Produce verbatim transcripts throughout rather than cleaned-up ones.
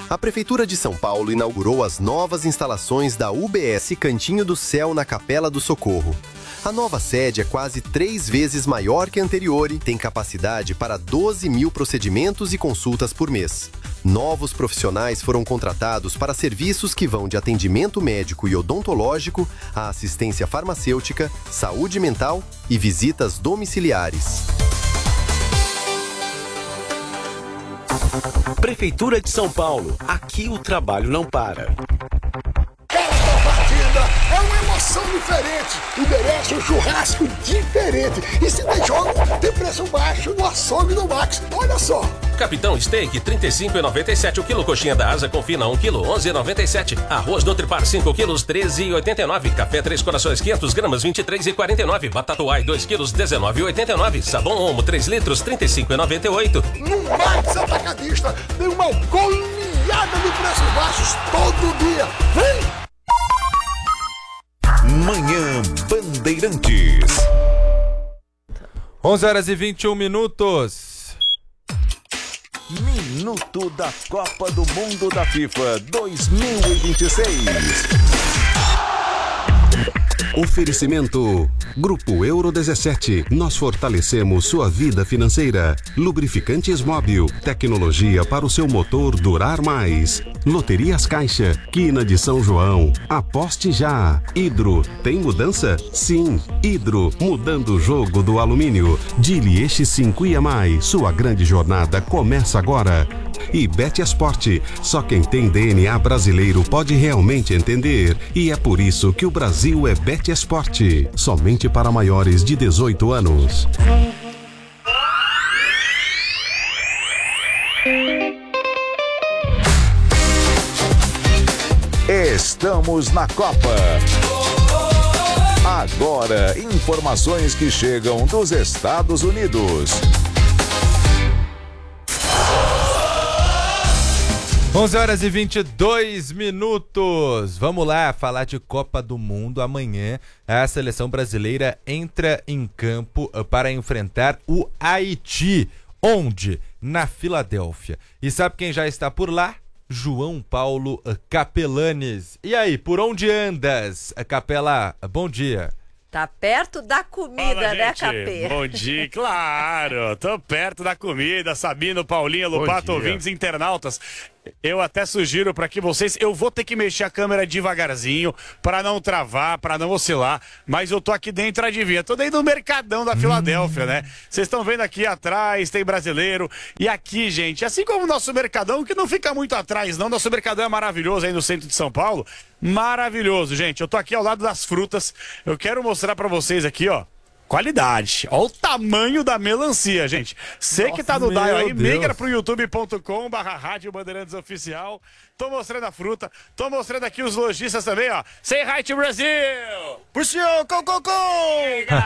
A Prefeitura de São Paulo inaugurou as novas instalações da U B S Cantinho do Céu na Capela do Socorro. A nova sede é quase três vezes maior que a anterior e tem capacidade para doze mil procedimentos e consultas por mês. Novos profissionais foram contratados para serviços que vão de atendimento médico e odontológico a assistência farmacêutica, saúde mental e visitas domiciliares. Prefeitura de São Paulo. Aqui o trabalho não para. Cada partida é uma emoção diferente e merece um churrasco diferente. E se tem jogo, tem preço baixo no açougue do Max. Olha só. Capitão Steak, trinta e cinco reais e noventa e sete o quilo. Coxinha da Asa Confina, um quilo, onze reais e noventa e sete. Arroz Nutripar, cinco quilos, treze reais e oitenta e nove. Café Três Corações, quinhentas gramas, vinte e três reais e quarenta e nove. Batata Uai, dois quilos, dezenove reais e oitenta e nove. Sabão Omo, três litros, trinta e cinco reais e noventa e oito. No Max Atacadista tem uma goleada de preços baixos todo dia. Vem! Manhã Bandeirantes. onze horas e vinte e um minutos. Minuto da Copa do Mundo da FIFA dois mil e vinte e seis. Oferecimento Grupo Euro dezessete. Nós fortalecemos sua vida financeira. Lubrificantes Móbil. Tecnologia para o seu motor durar mais. Loterias Caixa. Quina de São João. Aposte já. Hidro. Tem mudança? Sim. Hidro. Mudando o jogo do alumínio. Dilieste cinco e mais. Sua grande jornada começa agora. E Betesport. Só quem tem D N A brasileiro pode realmente entender. E é por isso que o Brasil é Betesport. Somente para maiores de dezoito anos. Estamos na Copa. Agora, informações que chegam dos Estados Unidos. onze horas e vinte e dois minutos. Vamos lá falar de Copa do Mundo. Amanhã a seleção brasileira entra em campo para enfrentar o Haiti. Onde? Na Filadélfia. E sabe quem já está por lá? João Paulo Capelanes. E aí, por onde andas, Capela? Bom dia. Tá perto da comida, Fala, né, gente. Capê? Bom dia, claro. Tô perto da comida. Sabino, Paulinha, Lupato, ouvintes, internautas. Eu até sugiro para que vocês... Eu vou ter que mexer a câmera devagarzinho para não travar, para não oscilar. Mas eu tô aqui dentro, adivinha? Tô dentro do Mercadão da Filadélfia, hum. né? Vocês estão vendo aqui atrás, tem brasileiro. E aqui, gente, assim como o nosso Mercadão, que não fica muito atrás, não. Nosso Mercadão é maravilhoso aí no centro de São Paulo. Maravilhoso, gente. Eu tô aqui ao lado das frutas. Eu quero mostrar para vocês aqui, ó. Qualidade. Olha o tamanho da melancia, gente. Você que tá no dial aí, migra pro youtube ponto com barra Rádio Bandeirantes Oficial. Tô mostrando a fruta, tô mostrando aqui os lojistas também, ó. Say hi to Brasil! Puxou, com, com, com!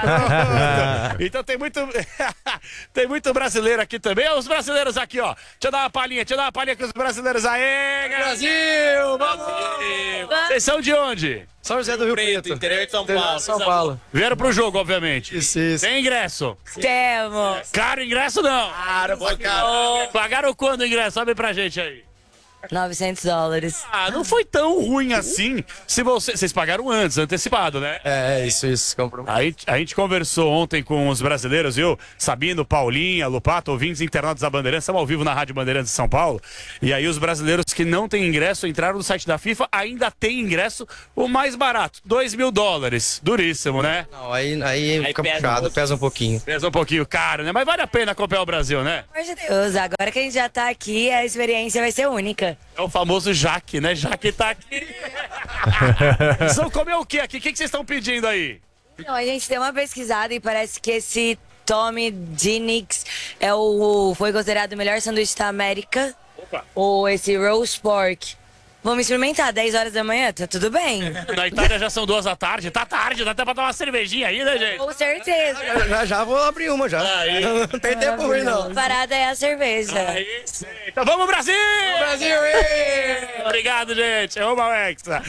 Então tem muito tem muito brasileiro aqui também. Os brasileiros aqui, ó. Deixa eu dar uma palhinha, deixa eu dar uma palhinha com os brasileiros. Aê, Brasil! Vamos! Vocês são de onde? São José do Rio Preto, interior de São Paulo. São Paulo. Vieram pro jogo, obviamente. Isso, isso. Tem ingresso? Temos. Caro ingresso não? Claro, Caro. Pagaram quando o ingresso? Sobe pra gente aí. novecentos dólares. Ah, não foi tão ruim assim. Se você, vocês pagaram antes, antecipado, né? É, isso, isso. Comprou. Aí a gente conversou ontem com os brasileiros, viu? Sabino, Paulinha, Lupato, ouvintes internados da Bandeirantes, estamos ao vivo na Rádio Bandeirantes de São Paulo. E aí os brasileiros que não têm ingresso entraram no site da FIFA, ainda tem ingresso, o mais barato, dois mil dólares. Duríssimo, né? Não, aí, aí, aí fica pesa puxado, um pesa um pouquinho. Pesa um pouquinho caro, né? Mas vale a pena acompanhar o Brasil, né? Pelo amor de Deus, agora que a gente já tá aqui, a experiência vai ser única. É o famoso Jaque, né? Jaque tá aqui. Vocês vão comer o que aqui? O que vocês estão pedindo aí? Não, a gente deu uma pesquisada e parece que esse Tommy Dinix é o, foi considerado o melhor sanduíche da América. Opa. Ou esse roast pork. Vamos experimentar, dez horas da manhã, tá tudo bem. Na Itália já são duas da tarde, tá tarde, dá até pra tomar uma cervejinha aí, né, gente? Com certeza. Já, já, já vou abrir uma, já. Aí. Não tem tempo ruim, não. A parada é a cerveja. Aí sim. Então vamos, Brasil! Brasil! Obrigado, gente. É uma extra.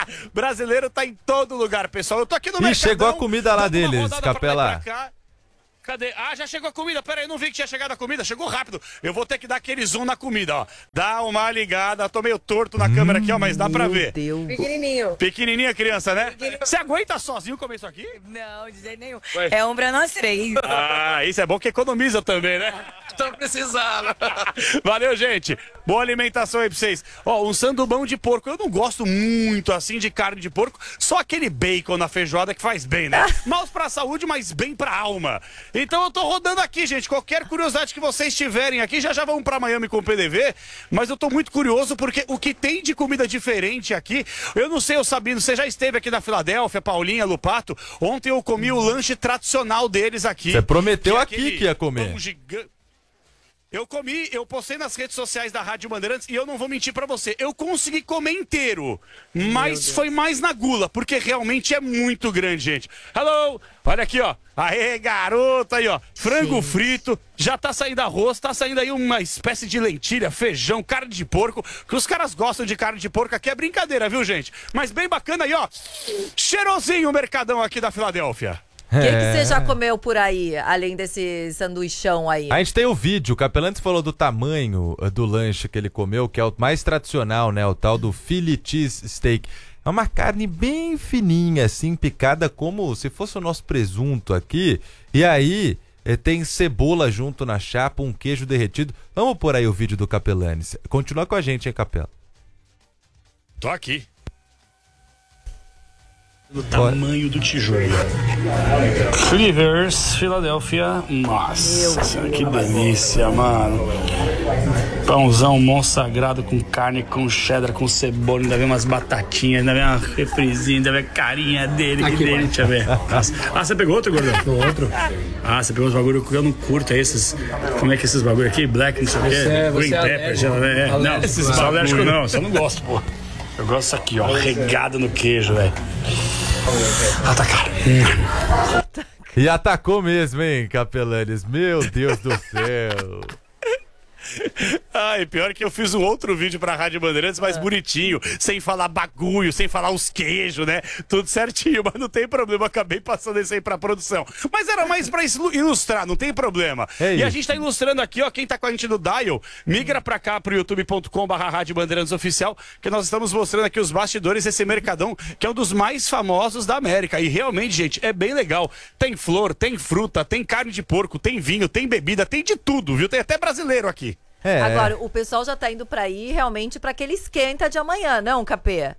Brasileiro tá em todo lugar, pessoal. Eu tô aqui no E Mercadão. chegou a comida lá deles, Capela. Cadê? Ah, já chegou a comida. Pera aí, não vi que tinha chegado a comida. Chegou rápido. Eu vou ter que dar aquele zoom na comida, ó. Dá uma ligada. Tô meio torto na hum, câmera aqui, ó, mas dá pra ver. Deus. Pequenininho. Pequenininha criança, né? Você aguenta sozinho comer isso aqui? Não, de jeito nenhum. Ué. É um pra nós três. Ah, isso é bom que economiza também, né? Tô precisando. Valeu, gente. Boa alimentação aí pra vocês. Ó, um sandubão de porco. Eu não gosto muito, assim, de carne de porco. Só aquele bacon na feijoada que faz bem, né? Mal pra saúde, mas bem pra alma. Então eu tô rodando aqui, gente. Qualquer curiosidade que vocês tiverem aqui, já já vamos pra Miami com o P D V. Mas eu tô muito curioso porque o que tem de comida diferente aqui... Eu não sei, ô Sabino, você já esteve aqui na Filadélfia, Paulinha, Lupato? Ontem eu comi o lanche tradicional deles aqui. Você prometeu que é aqui que ia comer. Pão gigante. Eu comi, eu postei nas redes sociais da Rádio Bandeirantes e eu não vou mentir pra você, eu consegui comer inteiro, mas foi mais na gula, porque realmente é muito grande, gente. Hello! Olha aqui, ó. Aê, garoto, aí, ó. Frango Sim. frito, já tá saindo arroz, tá saindo aí uma espécie de lentilha, feijão, carne de porco, que os caras gostam de carne de porco aqui, é brincadeira, viu, gente? Mas bem bacana aí, ó. Cheirosinho o mercadão aqui da Filadélfia. O que, que você já comeu por aí, além desse sanduichão aí? A gente tem o vídeo, o Capelante falou do tamanho do lanche que ele comeu, que é o mais tradicional, né? O tal do Philly Cheese Steak. É uma carne bem fininha, assim, picada como se fosse o nosso presunto aqui. E aí, tem cebola junto na chapa, um queijo derretido. Vamos pôr aí o vídeo do Capelanes. Continua com a gente, hein, Capela? Tô aqui. Do tamanho do tijolo. Cleavers, Filadélfia. Nossa, que delícia, mano. Pãozão monsagrado com carne, com cheddar, com cebola. Ainda vem umas batatinhas, ainda vem uma refrizinha, ainda vem a carinha dele. Que dele, deixa eu ver. Nossa. Ah, você pegou outro, gordão? Outro. Ah, você pegou os bagulho que eu não curto. É esses. Como é que é esses bagulho aqui? Black, não sei o quê. É, Green pepper. É, é. Não, esses alérgicos não. Você não gosta, pô. Eu gosto disso aqui, ó. Regado no queijo, velho. Atacar. E atacou mesmo, hein, Capelanes? Meu Deus do céu. Ai, pior que eu fiz um outro vídeo pra Rádio Bandeirantes, mais bonitinho, sem falar bagulho, sem falar os queijos, né? Tudo certinho, mas não tem problema, acabei passando isso aí pra produção. Mas era mais pra ilustrar, não tem problema. É e isso. A gente tá ilustrando aqui, ó, quem tá com a gente no Dial, migra pra cá pro youtube ponto com barra Rádio Bandeirantes Oficial, que nós estamos mostrando aqui os bastidores desse mercadão, que é um dos mais famosos da América. E realmente, gente, é bem legal. Tem flor, tem fruta, tem carne de porco, tem vinho, tem bebida, tem de tudo, viu? Tem até brasileiro aqui. É. Agora, o pessoal já tá indo pra aí realmente pra aquele esquenta de amanhã, não, Capê?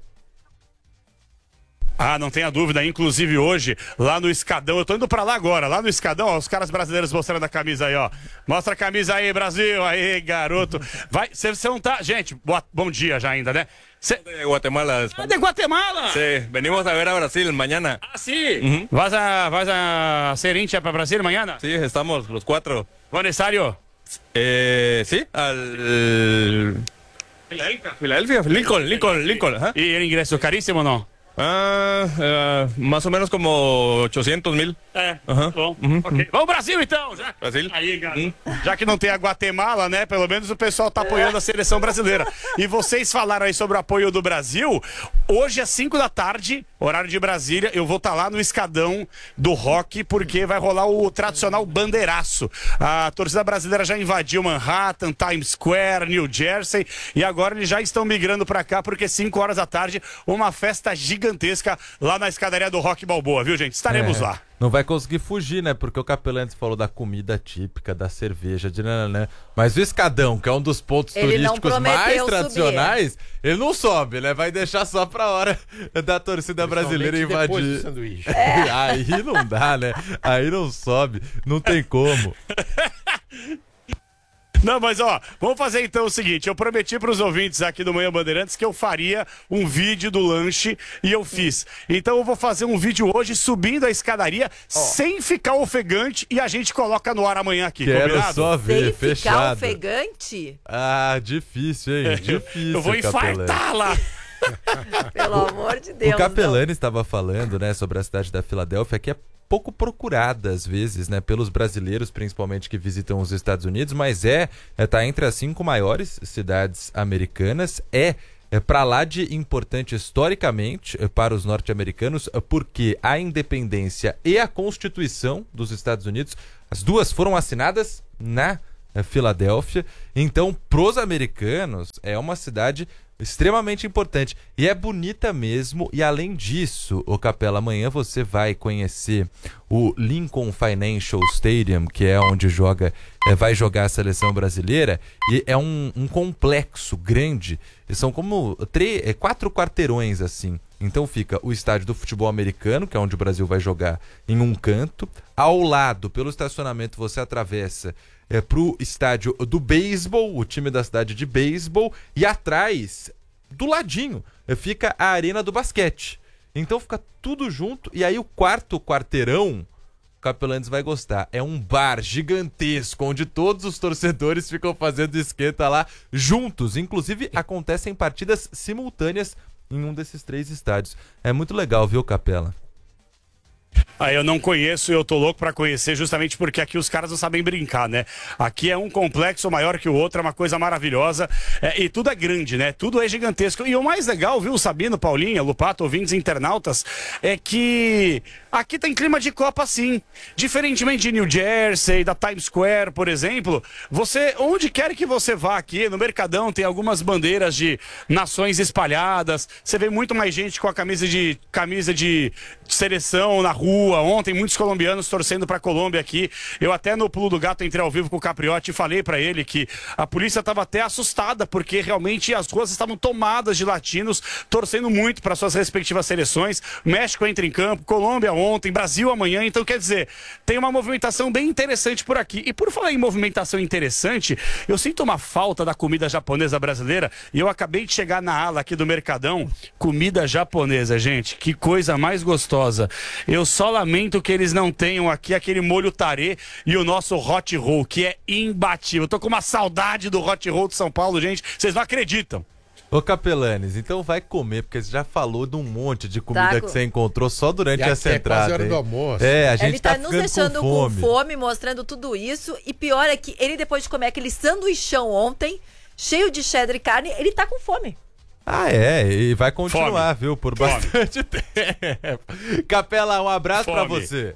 Ah, não tenha dúvida, inclusive hoje, lá no Escadão, eu tô indo pra lá agora, lá no Escadão, ó, os caras brasileiros mostrando a camisa aí, ó. Mostra a camisa aí, Brasil, aí, garoto. Vai, você não tá... Gente, boa, bom dia já ainda, né? Cê... De Guatemala. Ah, de Guatemala? Sí, venimos a ver a Brasil mañana. Ah, sí? Uh-huh. ¿Vas a, vas a ser hincha para Brasil mañana? Sí, estamos los cuatro. ¿Buen estadio? Eh, sí, al... Filadelfia. Filadelfia, Lincoln, Lincoln, Lincoln. ¿eh? ¿Y el ingreso carísimo o no? Ah, uh, más o menos como oitocentos mil. É, uhum. Bom. Uhum. Okay. Vamos Brasil então, já. Brasil. Aí, cara. Uhum. Já que não tem a Guatemala, né? Pelo menos o pessoal tá apoiando a seleção brasileira. E vocês falaram aí sobre o apoio do Brasil. Hoje às cinco da tarde, horário de Brasília, eu vou estar tá lá no Escadão do Rock, porque vai rolar o tradicional bandeiraço. A torcida brasileira já invadiu Manhattan, Times Square, New Jersey, e agora eles já estão migrando pra cá, porque cinco horas da tarde, uma festa gigantesca lá na escadaria do Rock Balboa, viu, gente? Estaremos é. lá. Não vai conseguir fugir, né? Porque o Capelante falou da comida típica, da cerveja, de nananã. Mas o Escadão, que é um dos pontos ele turísticos mais tradicionais, subir. Ele não sobe, né? Vai deixar só pra hora da torcida brasileira invadir. É. Aí não dá, né? Aí não sobe, não tem como. Não, mas ó, vamos fazer então o seguinte, eu prometi pros ouvintes aqui do Manhã Bandeirantes que eu faria um vídeo do lanche e eu fiz. Então eu vou fazer um vídeo hoje subindo a escadaria oh. sem ficar ofegante e a gente coloca no ar amanhã aqui, Quero combinado? só ver, sem fechado. ficar ofegante? Ah, difícil, hein? Difícil, eu vou infartar lá. Pelo amor de Deus. O Capelani estava falando, né, sobre a cidade da Filadélfia, que é pouco procurada às vezes, né, pelos brasileiros, principalmente que visitam os Estados Unidos, mas é, é tá entre as cinco maiores cidades americanas, é É para lá de importante historicamente para os norte-americanos, porque a independência e a Constituição dos Estados Unidos As duas foram assinadas na Filadélfia. Então, pros americanos, é uma cidade extremamente importante. E é bonita mesmo. E além disso, ô Capela, amanhã você vai conhecer o Lincoln Financial Stadium, que é onde joga, é, vai jogar a seleção brasileira. E é um, um complexo grande. São como três, é, quatro quarteirões, assim. Então fica o estádio do futebol americano, que é onde o Brasil vai jogar, em um canto. Ao lado, pelo estacionamento, você atravessa é, pro estádio do beisebol, o time da cidade de beisebol, e atrás, do ladinho, é, fica a arena do basquete. Então fica tudo junto, e aí o quarto quarteirão, o Capelanes vai gostar, é um bar gigantesco, onde todos os torcedores ficam fazendo esquenta lá juntos. Inclusive, acontecem partidas simultâneas em um desses três estádios. É muito legal, viu, Capela? Ah, eu não conheço, eu tô louco pra conhecer, justamente porque aqui os caras não sabem brincar, né? Aqui é um complexo maior que o outro, é uma coisa maravilhosa, é, e tudo é grande, né? Tudo é gigantesco. E o mais legal, viu, Sabino, Paulinha, Lupato, ouvintes, internautas, é que aqui tem clima de Copa, sim. Diferentemente de New Jersey, da Times Square, por exemplo, você, onde quer que você vá aqui, no Mercadão tem algumas bandeiras de nações espalhadas, você vê muito mais gente com a camisa de, camisa de seleção na rua. Ontem, muitos colombianos torcendo pra Colômbia aqui. Eu até no Pulo do Gato entrei ao vivo com o Capriotti e falei pra ele que a polícia estava até assustada, porque realmente as ruas estavam tomadas de latinos, torcendo muito para suas respectivas seleções. México entra em campo, Colômbia ontem, Brasil amanhã. Então, quer dizer, tem uma movimentação bem interessante por aqui. E por falar em movimentação interessante, eu sinto uma falta da comida japonesa brasileira. E eu acabei de chegar na ala aqui do Mercadão. Comida japonesa, gente, que coisa mais gostosa. Eu só lamento que eles não tenham aqui aquele molho tarê e o nosso hot roll, que é imbatível. Eu tô com uma saudade do hot roll de São Paulo, gente. Vocês não acreditam. Ô Capelanes, então vai comer, porque você já falou de um monte de comida Tá, que você encontrou só durante E essa até quase entrada. hora hein? do almoço. É, a gente Ele tá, tá, nos ficando deixando com fome. com fome, mostrando tudo isso. E pior é que ele, depois de comer aquele sanduichão ontem, cheio de cheddar e carne, ele tá com fome. Ah, é, e vai continuar, Fome. viu, por Fome. bastante tempo. Capela, um abraço Fome. pra você.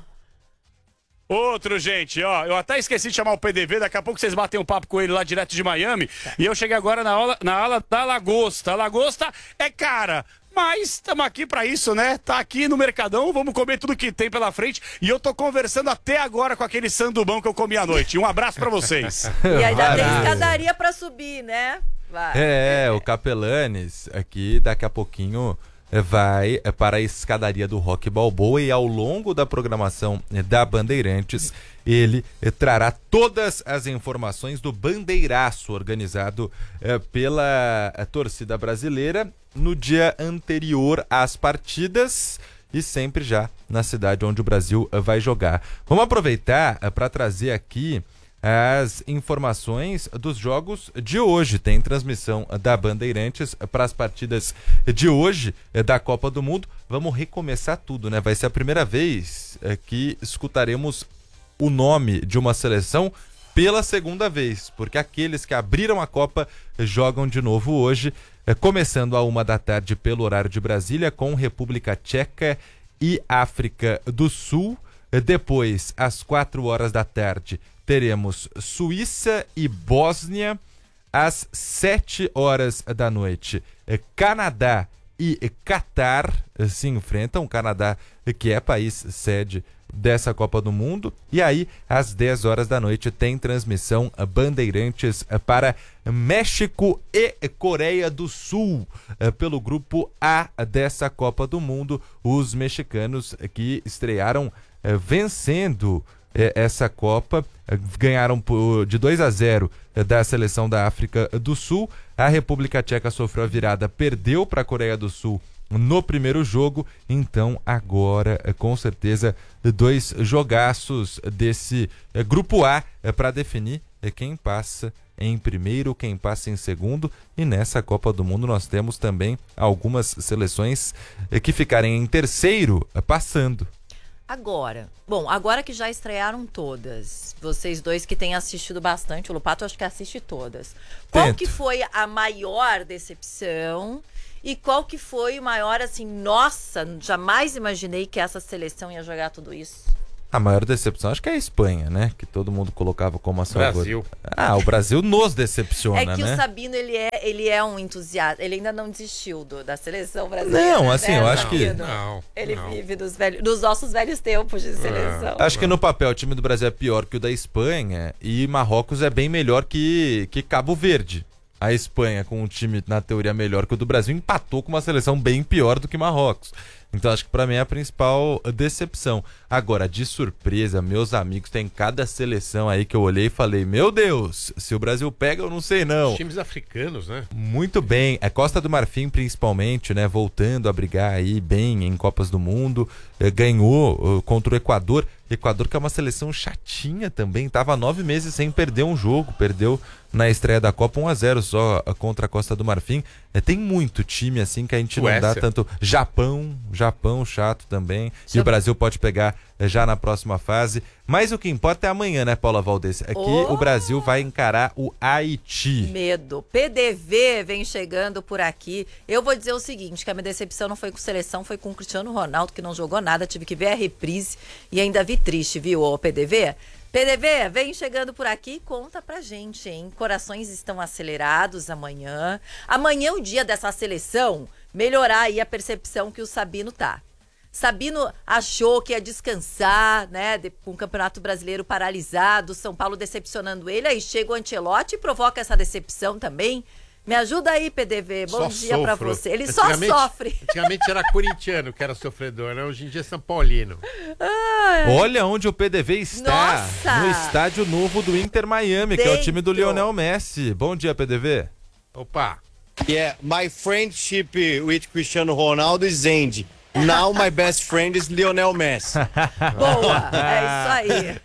Outro, gente, ó, eu até esqueci de chamar o P D V, daqui a pouco vocês batem um papo com ele lá direto de Miami, e eu cheguei agora na aula, na ala da lagosta. A lagosta é cara, mas estamos aqui pra isso, né? Tá aqui no Mercadão, vamos comer tudo que tem pela frente, e eu tô conversando até agora com aquele sandubão que eu comi à noite. Um abraço pra vocês. E ainda tem Maravilha. escadaria pra subir, né? Vai. É, o Capelanes aqui daqui a pouquinho vai para a escadaria do Rock Balboa, e ao longo da programação da Bandeirantes ele trará todas as informações do Bandeiraço organizado eh, pela torcida brasileira no dia anterior às partidas e sempre já na cidade onde o Brasil vai jogar. Vamos aproveitar para trazer aqui as informações dos jogos de hoje. Tem transmissão da Bandeirantes para as partidas de hoje da Copa do Mundo. Vamos recomeçar tudo, né? Vai ser a primeira vez que escutaremos o nome de uma seleção pela segunda vez, porque aqueles que abriram a Copa jogam de novo hoje, começando a uma da tarde pelo horário de Brasília, com República Tcheca e África do Sul. Depois, às quatro horas da tarde, teremos Suíça e Bósnia. Às sete horas da noite, Canadá e Catar se enfrentam. O Canadá, que é país sede dessa Copa do Mundo. E aí, às dez horas da noite, tem transmissão Bandeirantes para México e Coreia do Sul, pelo grupo A dessa Copa do Mundo. Os mexicanos que estrearam vencendo essa Copa, ganharam por, de dois a zero da seleção da África do Sul. A República Tcheca sofreu a virada, perdeu para a Coreia do Sul no primeiro jogo. Então agora, com certeza, dois jogaços desse grupo A para definir quem passa em primeiro, quem passa em segundo. E nessa Copa do Mundo nós temos também algumas seleções que ficarem em terceiro passando. Agora, bom, agora que já estrearam todas, vocês dois que têm assistido bastante, o Lupato acho que assiste todas. Qual Tento. que foi a maior decepção e qual que foi o maior, assim, nossa, jamais imaginei que essa seleção ia jogar tudo isso? A maior decepção acho que é a Espanha, né? Que todo mundo colocava como a sua Brasil. Ah, o Brasil nos decepciona, né? É que né? o Sabino, ele é, ele é um entusiasta. Ele ainda não desistiu do, da seleção brasileira. Não, assim, né, eu acho Sabino? que... Não, ele não. vive dos, velhos, dos nossos velhos tempos de seleção. Acho que no papel o time do Brasil é pior que o da Espanha e Marrocos é bem melhor que, que Cabo Verde. A Espanha, com um time, na teoria, melhor que o do Brasil, empatou com uma seleção bem pior do que Marrocos. Então acho que pra mim é a principal decepção. Agora, de surpresa, meus amigos, tem cada seleção aí que eu olhei e falei, meu Deus, se o Brasil pega, eu não sei não. Os times africanos, né? Muito bem. A Costa do Marfim, principalmente, né? Voltando a brigar aí bem em Copas do Mundo. Eh, ganhou uh, contra o Equador. Equador que é uma seleção chatinha também. Tava nove meses sem perder um jogo. Perdeu na estreia da Copa um a zero só uh, contra a Costa do Marfim. Eh, tem muito time assim que a gente Suécia. não dá tanto. Japão, Japão chato também. E o Brasil pode pegar eh, já na próxima fase. Mas o que importa é amanhã, né, Paula Valdez? Aqui Oh! o Brasil vai encarar o Haiti. Medo. P D V vem chegando por aqui. Eu vou dizer o seguinte, que a minha decepção não foi com seleção, foi com o Cristiano Ronaldo, que não jogou nada. Tive que ver a reprise e ainda vi triste, viu, ô P D V? P D V, vem chegando por aqui e conta pra gente, hein? Corações estão acelerados amanhã. Amanhã é o dia dessa seleção melhorar aí a percepção que o Sabino tá. Sabino achou que ia descansar, né, de, com o Campeonato Brasileiro paralisado, São Paulo decepcionando ele, aí chega o Ancelotti e provoca essa decepção também. Me ajuda aí, P D V, bom Só dia pra sofro. você. Ele só Antigamente- sofre. Antigamente era corintiano que era sofredor, né? Hoje em dia é São Paulino. Olha onde o P D V está. Nossa! No estádio novo do Inter Miami, que é o time do Dentro. Lionel Messi. Bom dia, P D V. Opa! Yeah, my friendship with Cristiano Ronaldo is end. Now my best friend is Lionel Messi. Boa, é isso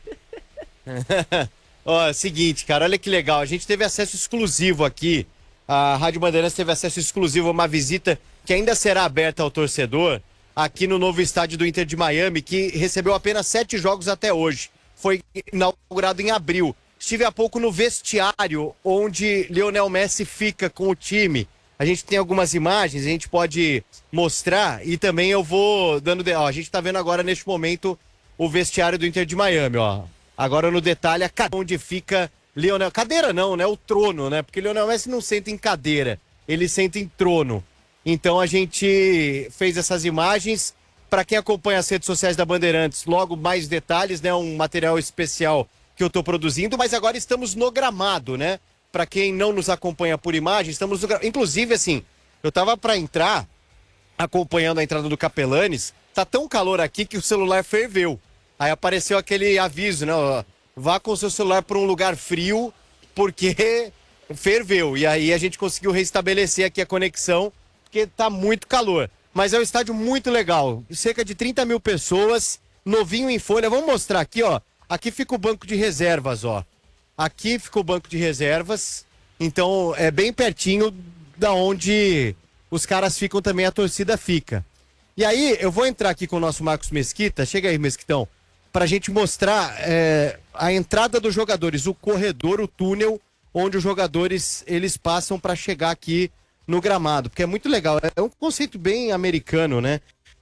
aí. Ó, seguinte, cara, olha que legal. A gente teve acesso exclusivo aqui. A Rádio Bandeirantes teve acesso exclusivo a uma visita que ainda será aberta ao torcedor aqui no novo estádio do Inter de Miami, que recebeu apenas sete jogos até hoje. Foi inaugurado em abril. Estive há pouco no vestiário onde Lionel Messi fica com o time. A gente tem algumas imagens, a gente pode mostrar e também eu vou dando... De... Ó, a gente tá vendo agora neste momento o vestiário do Inter de Miami, ó. Agora no detalhe, a cadeira onde fica Lionel... Cadeira não, né? O trono, né? Porque Lionel Messi não senta em cadeira, ele senta em trono. Então a gente fez essas imagens. Para quem acompanha as redes sociais da Bandeirantes, logo mais detalhes, né? Um material especial que eu tô produzindo, mas agora estamos no gramado, né? Para quem não nos acompanha por imagem, estamos no gramado. Inclusive, assim, eu tava para entrar, acompanhando a entrada do Capelanes, tá tão calor aqui que o celular ferveu. Aí apareceu aquele aviso, né? Ó, vá com o seu celular para um lugar frio, porque ferveu. E aí a gente conseguiu restabelecer aqui a conexão, porque tá muito calor. Mas é um estádio muito legal. Cerca de trinta mil pessoas, novinho em folha. Vamos mostrar aqui, ó. Aqui fica o banco de reservas, ó. Aqui fica o banco de reservas. Então é bem pertinho da onde os caras ficam também, a torcida fica. E aí eu vou entrar aqui com o nosso Marcos Mesquita. Chega aí, Mesquitão. Pra gente mostrar é, a entrada dos jogadores, o corredor, o túnel, onde os jogadores eles passam para chegar aqui no gramado. Porque é muito legal. É um conceito bem americano, né?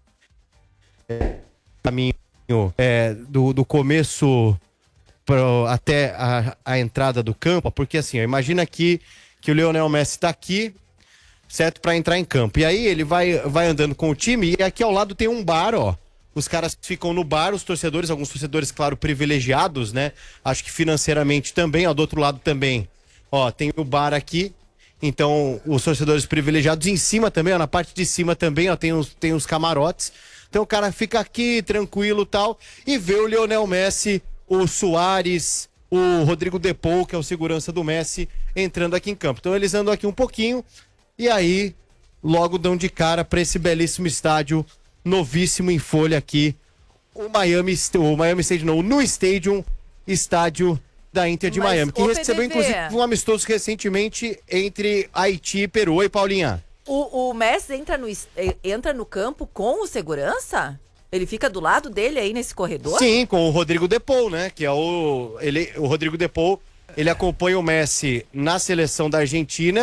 É, caminho é, do, do começo pro, até a, a entrada do campo. Porque assim, ó, imagina aqui que o Lionel Messi tá aqui, certo? Para entrar em campo. E aí ele vai, vai andando com o time e aqui ao lado tem um bar, ó. Os caras ficam no bar, os torcedores, alguns torcedores, claro, privilegiados, né? Acho que financeiramente também, ó, do outro lado também. Ó, tem o bar aqui, então os torcedores privilegiados em cima também, ó, na parte de cima também, ó, tem os, tem os camarotes. Então o cara fica aqui, tranquilo e tal, e vê o Lionel Messi, o Suárez, o Rodrigo De Paul, que é o segurança do Messi, entrando aqui em campo. Então eles andam aqui um pouquinho, e aí logo dão de cara para esse belíssimo estádio, novíssimo em folha aqui, o Miami, o Miami Stadium, não, o New Stadium, estádio da Inter de Mas, Miami, que ô, recebeu P D V, inclusive um amistoso recentemente entre Haiti e Peru. E Paulinha? O, o Messi entra no, es- eh, entra no campo com o segurança? Ele fica do lado dele aí nesse corredor? Sim, com o Rodrigo De Paul, né? Que é o, ele, o Rodrigo De Paul, ele acompanha o Messi na seleção da Argentina,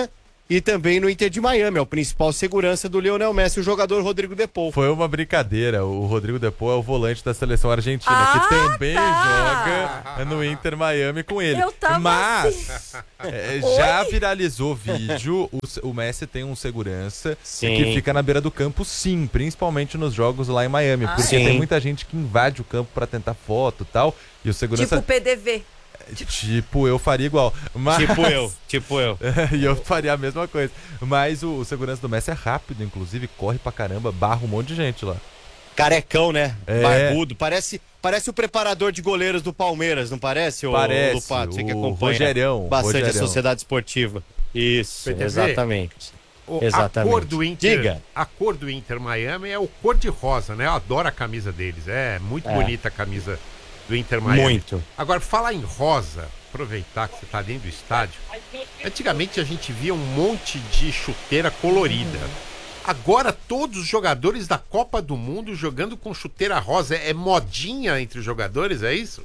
e também no Inter de Miami, é o principal segurança do Lionel Messi, o jogador Rodrigo De Paul. Foi uma brincadeira, o Rodrigo De Paul é o volante da seleção argentina, ah, que também tá. joga no Inter Miami com ele. Eu tava Mas assim. é, já viralizou vídeo, o, o Messi tem um segurança sim. que fica na beira do campo, sim, principalmente nos jogos lá em Miami, ah, porque sim. tem muita gente que invade o campo pra tentar foto e tal, e o segurança... Tipo o P D V. Tipo, eu faria igual. Mas... Tipo eu, tipo eu. E eu faria a mesma coisa. Mas o, o segurança do Messi é rápido, inclusive, corre pra caramba, barra um monte de gente lá. Carecão, né? É. Barbudo. Parece, parece o preparador de goleiros do Palmeiras, não parece? Parece. O Lupato, você que o acompanha Rogerião, bastante Rogerião. a sociedade esportiva. Isso, P T V? exatamente. O, exatamente. A cor do Inter, Diga. a cor do Inter Miami é o cor de rosa, né? Eu adoro a camisa deles. É muito É. bonita a camisa do Inter Miami. Muito. Agora, falar em rosa, aproveitar que você está dentro do estádio. Antigamente a gente via um monte de chuteira colorida. Agora todos os jogadores da Copa do Mundo jogando com chuteira rosa. É modinha entre os jogadores, é isso?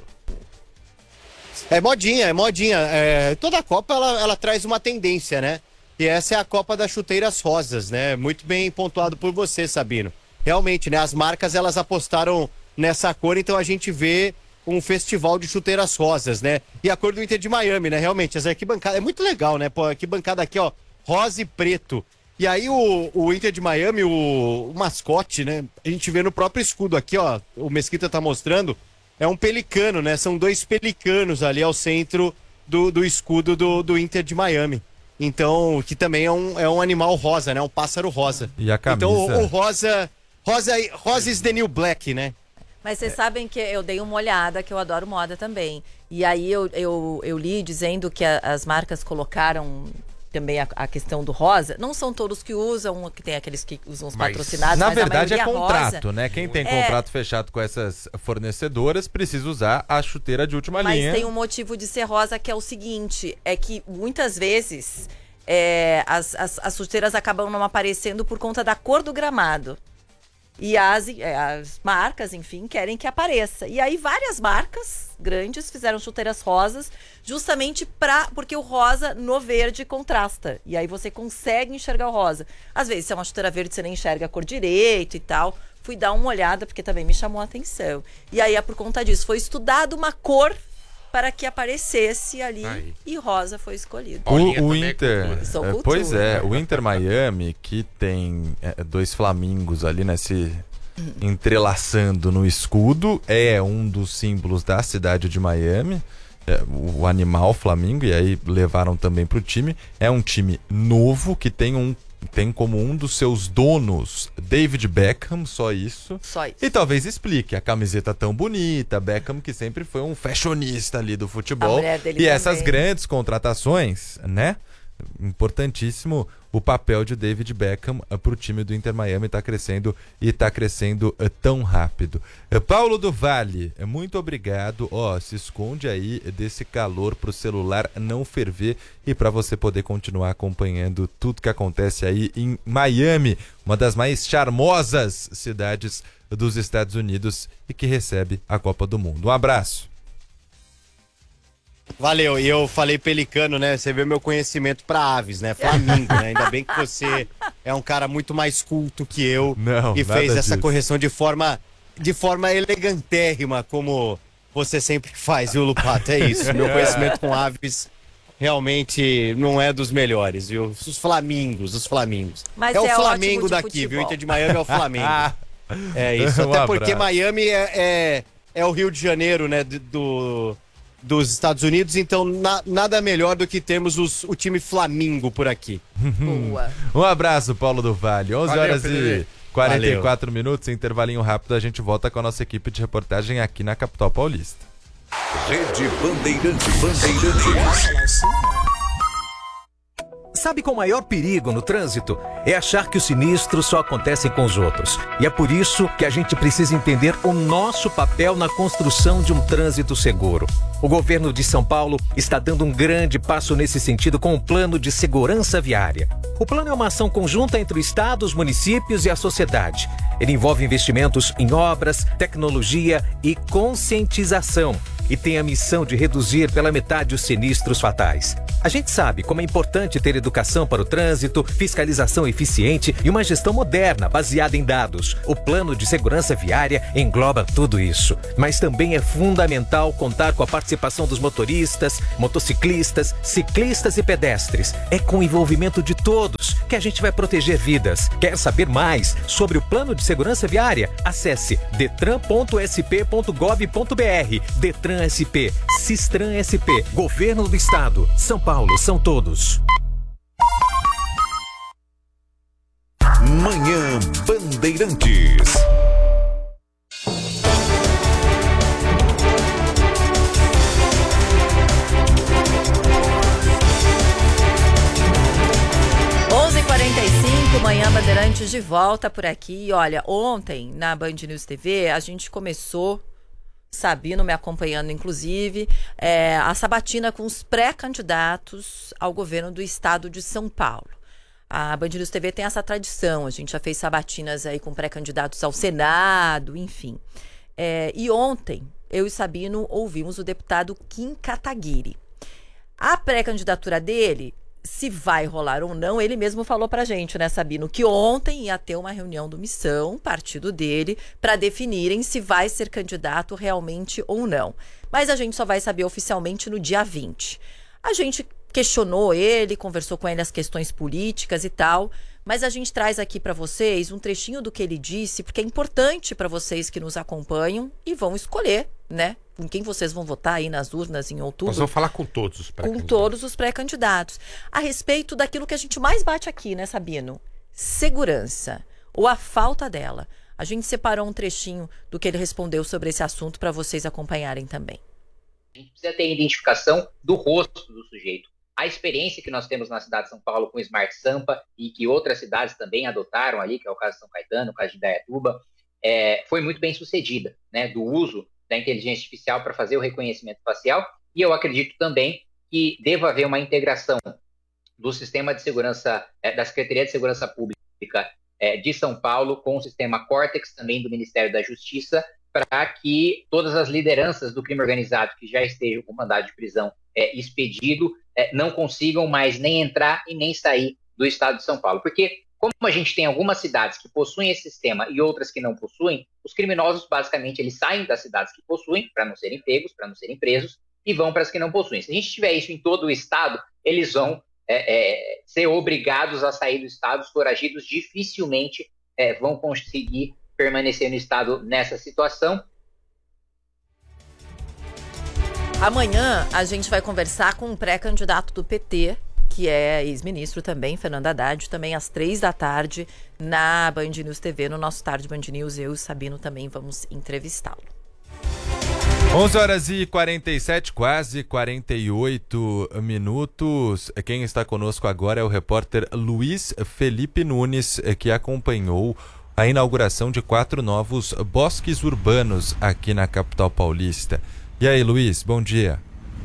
É modinha, é modinha. É, toda a Copa ela, ela traz uma tendência, né? E essa é a Copa das Chuteiras Rosas, né? Muito bem pontuado por você, Sabino. Realmente, né? As marcas elas apostaram nessa cor, então a gente vê um festival de chuteiras rosas, né? E a cor do Inter de Miami, né? Realmente, essa arquibancada é muito legal, né? Pô, a arquibancada aqui, ó, rosa e preto. E aí o, o Inter de Miami, o, o mascote, né? A gente vê no próprio escudo aqui, ó, o Mesquita tá mostrando, é um pelicano, né? São dois pelicanos ali ao centro do, do escudo do, do Inter de Miami. Então, que também é um, é um animal rosa, né? Um pássaro rosa. E a camisa? Então, o, o rosa, rosa, rosa is the new black, né? Mas vocês é. sabem que eu dei uma olhada, que eu adoro moda também. E aí eu, eu, eu li dizendo que a, as marcas colocaram também a, a questão do rosa. Não são todos que usam, que tem aqueles que usam os mas, patrocinados, na mas verdade a é contrato, rosa. né? Quem tem é, contrato fechado com essas fornecedoras precisa usar a chuteira de última mas linha. Mas tem um motivo de ser rosa que é o seguinte, é que muitas vezes é, as, as, as chuteiras acabam não aparecendo por conta da cor do gramado. E as, as marcas, enfim, querem que apareça. E aí várias marcas grandes fizeram chuteiras rosas justamente pra, porque o rosa no verde contrasta. E aí você consegue enxergar o rosa. Às vezes, se é uma chuteira verde, você nem enxerga a cor direito e tal. Fui dar uma olhada, porque também me chamou a atenção. E aí é por conta disso. Foi estudado uma cor para que aparecesse ali aí. E rosa foi escolhido. O, o Inter, é, é, pois é, o Inter Miami, que tem é, dois flamingos ali, né, se entrelaçando no escudo, é um dos símbolos da cidade de Miami, é, o animal flamingo, e aí levaram também para o time. É um time novo que tem um tem como um dos seus donos David Beckham, só isso. Só isso. E talvez explique a camiseta tão bonita, Beckham que sempre foi um fashionista ali do futebol. E também. Essas grandes contratações, né? Importantíssimo o papel de David Beckham para o time do Inter Miami, está crescendo e está crescendo uh, tão rápido. Uh, Paulo do Vale, muito obrigado. Ó, se esconde aí desse calor para o celular não ferver e para você poder continuar acompanhando tudo que acontece aí em Miami, uma das mais charmosas cidades dos Estados Unidos e que recebe a Copa do Mundo. Um abraço. Valeu, e eu falei pelicano, né? Você vê meu conhecimento para aves, né? Flamingo, né? Ainda bem que você é um cara muito mais culto que eu. Não, e fez essa disso. correção de forma, de forma elegantérrima, como você sempre faz, viu, Lupato? É isso. Meu conhecimento com aves realmente não é dos melhores, viu? Os flamingos, os flamingos. Mas é o é Flamengo daqui, futebol. viu? Inter de Miami é o Flamengo. É isso, até um porque Miami é, é, é o Rio de Janeiro, né? Do. dos Estados Unidos, então na, nada melhor do que termos os, o time Flamengo por aqui. Boa. Um abraço, Paulo do Vale. onze Valeu, horas Felipe. e quarenta e quatro minutos, intervalinho rápido, a gente volta com a nossa equipe de reportagem aqui na capital paulista. Rede Bandeirante Bandeirantes. Sabe qual o maior perigo no trânsito? É achar que os sinistros só acontecem com os outros. E é por isso que a gente precisa entender o nosso papel na construção de um trânsito seguro. O governo de São Paulo está dando um grande passo nesse sentido com o Plano de Segurança Viária. O plano é uma ação conjunta entre o Estado, os municípios e a sociedade. Ele envolve investimentos em obras, tecnologia e conscientização. e tem a missão de reduzir pela metade os sinistros fatais. A gente sabe como é importante ter educação para o trânsito, fiscalização eficiente e uma gestão moderna baseada em dados. O plano de segurança viária engloba tudo isso. Mas também é fundamental contar com a participação dos motoristas, motociclistas, ciclistas e pedestres. É com o envolvimento de todos que a gente vai proteger vidas. Quer saber mais sobre o plano de segurança viária? Acesse detran ponto s p ponto gov ponto b r. Detran S P, Sistran S P, Governo do Estado, São Paulo, são todos. Manhã Bandeirantes. onze e quarenta e cinco, Manhã Bandeirantes de volta por aqui. Olha, ontem na Band News T V a gente começou, Sabino me acompanhando inclusive, é, a sabatina com os pré-candidatos ao governo do estado de São Paulo. A Band News T V tem essa tradição, a gente já fez sabatinas aí com pré-candidatos ao Senado, enfim. É, e ontem, eu e Sabino ouvimos o deputado Kim Kataguiri. A pré-candidatura dele, se vai rolar ou não, ele mesmo falou pra gente, né, Sabino, que ontem ia ter uma reunião do Missão, partido dele, para definirem se vai ser candidato realmente ou não. Mas a gente só vai saber oficialmente no dia vinte. A gente questionou ele, conversou com ele as questões políticas e tal, mas a gente traz aqui para vocês um trechinho do que ele disse, porque é importante para vocês que nos acompanham e vão escolher, né, com quem vocês vão votar aí nas urnas em outubro. Nós vamos falar com todos os pré-candidatos. Com todos os pré-candidatos. A respeito daquilo que a gente mais bate aqui, né, Sabino? Segurança, ou a falta dela. A gente separou um trechinho do que ele respondeu sobre esse assunto para vocês acompanharem também. A gente precisa ter identificação do rosto do sujeito. A experiência que nós temos na cidade de São Paulo com o Smart Sampa e que outras cidades também adotaram ali, que é o caso de São Caetano, o caso de Indaiatuba, é, foi muito bem sucedida, né, do uso da inteligência artificial para fazer o reconhecimento facial, e eu acredito também que deva haver uma integração do sistema de segurança, é, da Secretaria de Segurança Pública é, de São Paulo com o sistema Cortex, também do Ministério da Justiça, para que todas as lideranças do crime organizado que já estejam com mandado de prisão é, expedido é, não consigam mais nem entrar e nem sair do estado de São Paulo. Porque, como a gente tem algumas cidades que possuem esse sistema e outras que não possuem, os criminosos, basicamente, eles saem das cidades que possuem, para não serem pegos, para não serem presos, e vão para as que não possuem. Se a gente tiver isso em todo o estado, eles vão é, é, ser obrigados a sair do estado, os foragidos dificilmente é, vão conseguir permanecer no estado nessa situação. Amanhã a gente vai conversar com um pré-candidato do P T, que é ex-ministro também, Fernando Haddad, também às três da tarde na Band News T V, no nosso Tarde Band News. Eu e o Sabino também vamos entrevistá-lo. onze horas e quarenta e sete, quase quarenta e oito minutos. Quem está conosco agora é o repórter Luiz Felipe Nunes, que acompanhou a inauguração de quatro novos bosques urbanos aqui na capital paulista. E aí, Luiz, bom dia.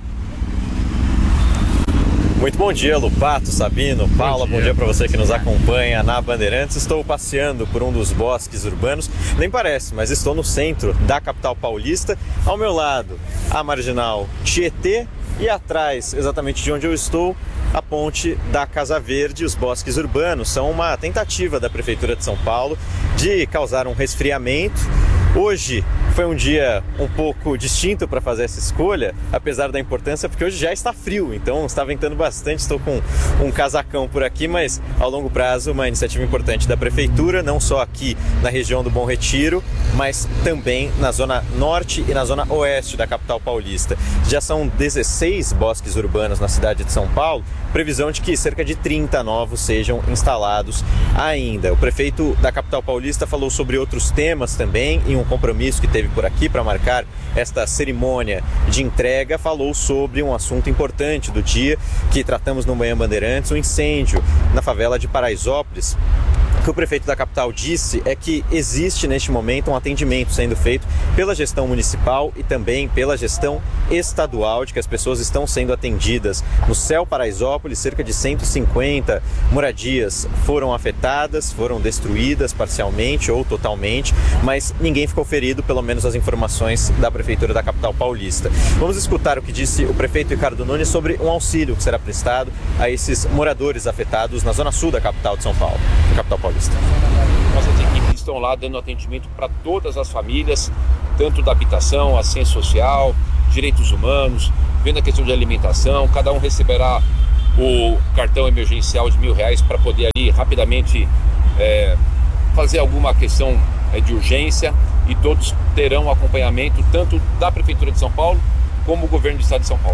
Muito bom dia, Lupato, Sabino, Paula, bom dia, bom dia para você que nos acompanha na Bandeirantes. Estou passeando por um dos bosques urbanos, nem parece, mas estou no centro da capital paulista. Ao meu lado, a Marginal Tietê e atrás, exatamente de onde eu estou, a ponte da Casa Verde. Os bosques urbanos são uma tentativa da Prefeitura de São Paulo de causar um resfriamento. Hoje foi um dia um pouco distinto para fazer essa escolha, apesar da importância, porque hoje já está frio, então está ventando bastante, estou com um casacão por aqui, mas ao longo prazo uma iniciativa importante da Prefeitura, não só aqui na região do Bom Retiro, mas também na zona norte e na zona oeste da capital paulista. Já são dezesseis bosques urbanos na cidade de São Paulo, previsão de que cerca de trinta novos sejam instalados ainda. O prefeito da capital paulista falou sobre outros temas também, em um compromisso que teve por aqui para marcar esta cerimônia de entrega, falou sobre um assunto importante do dia que tratamos no Manhã Bandeirantes, o um incêndio na favela de Paraisópolis, O que o prefeito da capital disse é que existe neste momento um atendimento sendo feito pela gestão municipal e também pela gestão estadual, de que as pessoas estão sendo atendidas no Céu Paraisópolis. Cerca de cento e cinquenta moradias foram afetadas, foram destruídas parcialmente ou totalmente, mas ninguém ficou ferido, pelo menos as informações da prefeitura da capital paulista. Vamos escutar o que disse o prefeito Ricardo Nunes sobre um auxílio que será prestado a esses moradores afetados na zona sul da capital de São Paulo, da capital paulista. Nossas equipes estão lá dando atendimento para todas as famílias, tanto da habitação, assistência social, direitos humanos, vendo a questão de alimentação. Cada um receberá o cartão emergencial de mil reais para poder ali rapidamente é, fazer alguma questão é, de urgência, e todos terão acompanhamento tanto da Prefeitura de São Paulo como o governo do estado de São Paulo.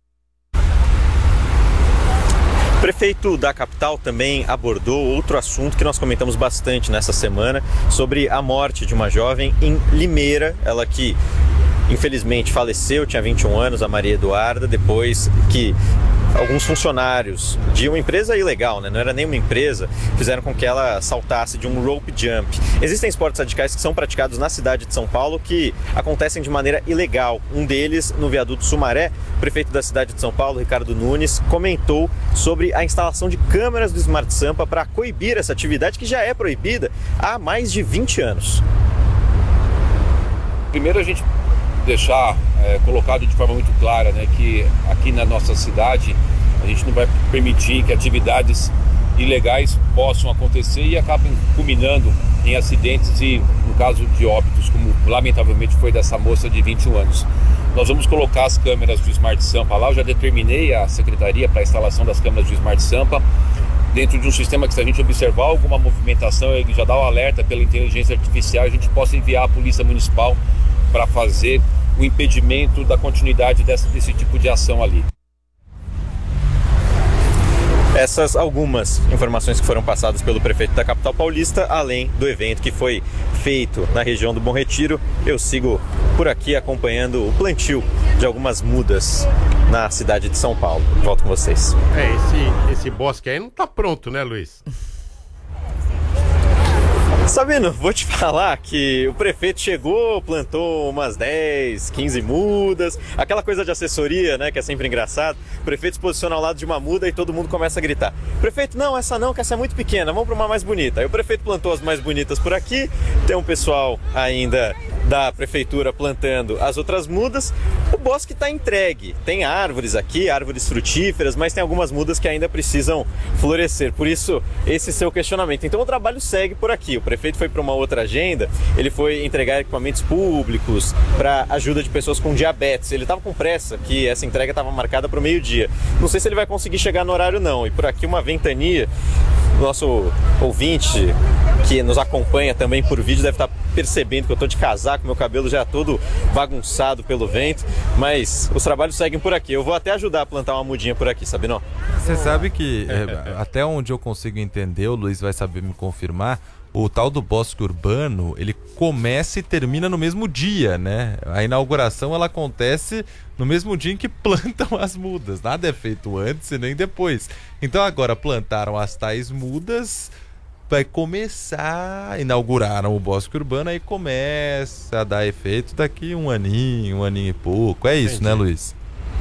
O prefeito da capital também abordou outro assunto que nós comentamos bastante nessa semana, sobre a morte de uma jovem em Limeira, ela que infelizmente faleceu, tinha vinte e um anos, a Maria Eduarda, depois que alguns funcionários de uma empresa ilegal, né? Não era nem uma empresa, fizeram com que ela saltasse de um rope jump. Existem esportes radicais que são praticados na cidade de São Paulo que acontecem de maneira ilegal. Um deles, no viaduto Sumaré, o prefeito da cidade de São Paulo, Ricardo Nunes, comentou sobre a instalação de câmeras do Smart Sampa para coibir essa atividade que já é proibida há mais de vinte anos. Primeiro, a gente deixar é, colocado de forma muito clara, né, que aqui na nossa cidade a gente não vai permitir que atividades ilegais possam acontecer e acabem culminando em acidentes e, no caso de óbitos, como lamentavelmente foi dessa moça de vinte e um anos. Nós vamos colocar as câmeras do Smart Sampa lá. Eu já determinei a secretaria para a instalação das câmeras do Smart Sampa dentro de um sistema que, se a gente observar alguma movimentação, ele já dá o alerta pela inteligência artificial, a gente possa enviar a polícia municipal para fazer o impedimento da continuidade desse, desse tipo de ação ali. Essas algumas informações que foram passadas pelo prefeito da capital paulista, além do evento que foi feito na região do Bom Retiro. Eu sigo por aqui acompanhando o plantio de algumas mudas na cidade de São Paulo. Volto com vocês. É, esse, esse bosque aí não tá pronto, né, Luiz? Sabino, vou te falar que o prefeito chegou, plantou umas dez, quinze mudas, aquela coisa de assessoria, né, que é sempre engraçado. O prefeito se posiciona ao lado de uma muda e todo mundo começa a gritar: prefeito, não, essa não, que essa é muito pequena, vamos para uma mais bonita. Aí o prefeito plantou as mais bonitas por aqui, tem um pessoal ainda da prefeitura plantando as outras mudas. O bosque está entregue, tem árvores aqui, árvores frutíferas, mas tem algumas mudas que ainda precisam florescer, por isso esse seu questionamento. Então o trabalho segue por aqui. O prefeito foi para uma outra agenda, ele foi entregar equipamentos públicos para ajuda de pessoas com diabetes. Ele estava com pressa, que essa entrega estava marcada para o meio-dia. Não sei se ele vai conseguir chegar no horário não. E por aqui uma ventania. Nosso ouvinte que nos acompanha também por vídeo deve estar percebendo que eu estou de casaco, meu cabelo já é todo bagunçado pelo vento, mas os trabalhos seguem por aqui. Eu vou até ajudar a plantar uma mudinha por aqui, Sabino? Você sabe que é, até onde eu consigo entender, o Luiz vai saber me confirmar, o tal do bosque urbano, ele começa e termina no mesmo dia, né? A inauguração, ela acontece no mesmo dia em que plantam as mudas. Nada é feito antes e nem depois. Então agora plantaram as tais mudas, vai começar, inauguraram o bosque urbano, aí começa a dar efeito daqui um aninho, um aninho e pouco. É isso, entendi, né, Luiz?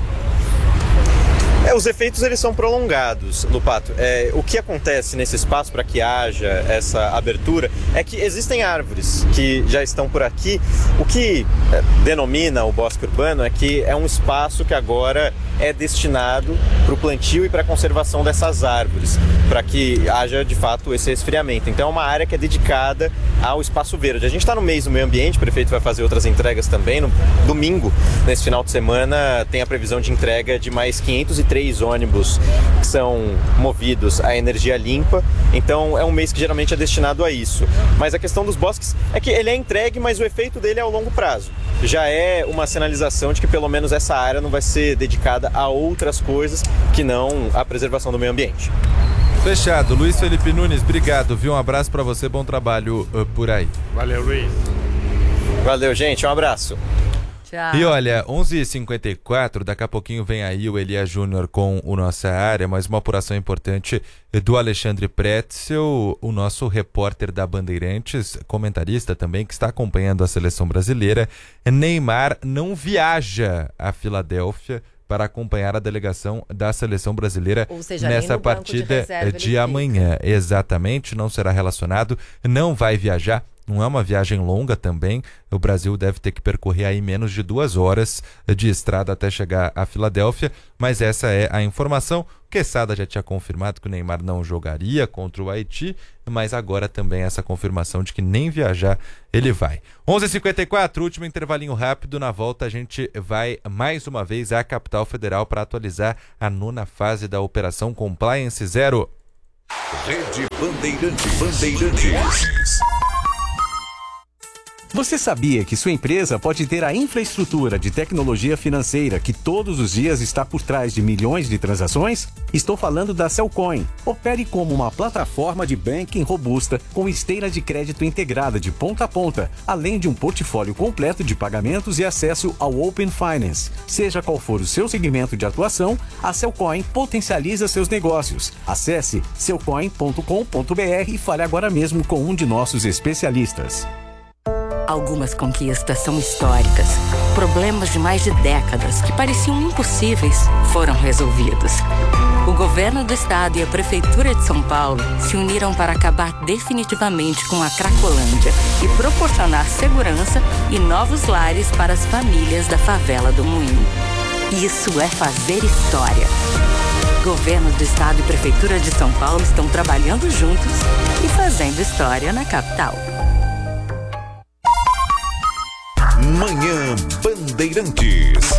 É, os efeitos eles são prolongados, Lupato. É, o que acontece nesse espaço para que haja essa abertura é que existem árvores que já estão por aqui. O que é, denomina o bosque urbano é que é um espaço que agora é destinado para o plantio e para a conservação dessas árvores, para que haja de fato esse resfriamento. Então é uma área que é dedicada ao espaço verde. A gente está no mês do meio ambiente, o prefeito vai fazer outras entregas também. No domingo, nesse final de semana, tem a previsão de entrega de mais quinhentos e três ônibus que são movidos a energia limpa. Então é um mês que geralmente é destinado a isso. Mas a questão dos bosques é que ele é entregue, mas o efeito dele é ao longo prazo. Já é uma sinalização de que pelo menos essa área não vai ser dedicada a outras coisas que não a preservação do meio ambiente. Fechado. Luiz Felipe Nunes, obrigado, viu? Um abraço para você, bom trabalho uh, por aí. Valeu, Luiz. Valeu, gente, um abraço. Tchau. E olha, onze e cinquenta e quatro, daqui a pouquinho vem aí o Elias Júnior com o Nossa Área, mas uma apuração importante do Alexandre Pretzel, o nosso repórter da Bandeirantes, comentarista também, que está acompanhando a seleção brasileira. Neymar não viaja a Filadélfia para acompanhar a delegação da seleção brasileira Ou seja, nessa partida de, de amanhã. Exatamente, não será relacionado, não vai viajar. Não é uma viagem longa também. O Brasil deve ter que percorrer aí menos de duas horas de estrada até chegar a Filadélfia, mas essa é a informação. O Quesada já tinha confirmado que o Neymar não jogaria contra o Haiti, mas agora também essa confirmação de que nem viajar ele vai. onze e cinquenta e quatro, último intervalinho rápido. Na volta a gente vai mais uma vez à capital federal para atualizar a nona fase da Operação Compliance Zero. Rede Bandeirantes. Bandeirantes. Você sabia que sua empresa pode ter a infraestrutura de tecnologia financeira que todos os dias está por trás de milhões de transações? Estou falando da Cellcoin. Opere como uma plataforma de banking robusta com esteira de crédito integrada de ponta a ponta, além de um portfólio completo de pagamentos e acesso ao Open Finance. Seja qual for o seu segmento de atuação, a Cellcoin potencializa seus negócios. Acesse cellcoin ponto com ponto br e fale agora mesmo com um de nossos especialistas. Algumas conquistas são históricas. Problemas de mais de décadas que pareciam impossíveis foram resolvidos. O governo do estado e a prefeitura de São Paulo se uniram para acabar definitivamente com a Cracolândia e proporcionar segurança e novos lares para as famílias da favela do Moinho. Isso é fazer história. Governo do estado e prefeitura de São Paulo estão trabalhando juntos e fazendo história na capital. Manhã Bandeirantes.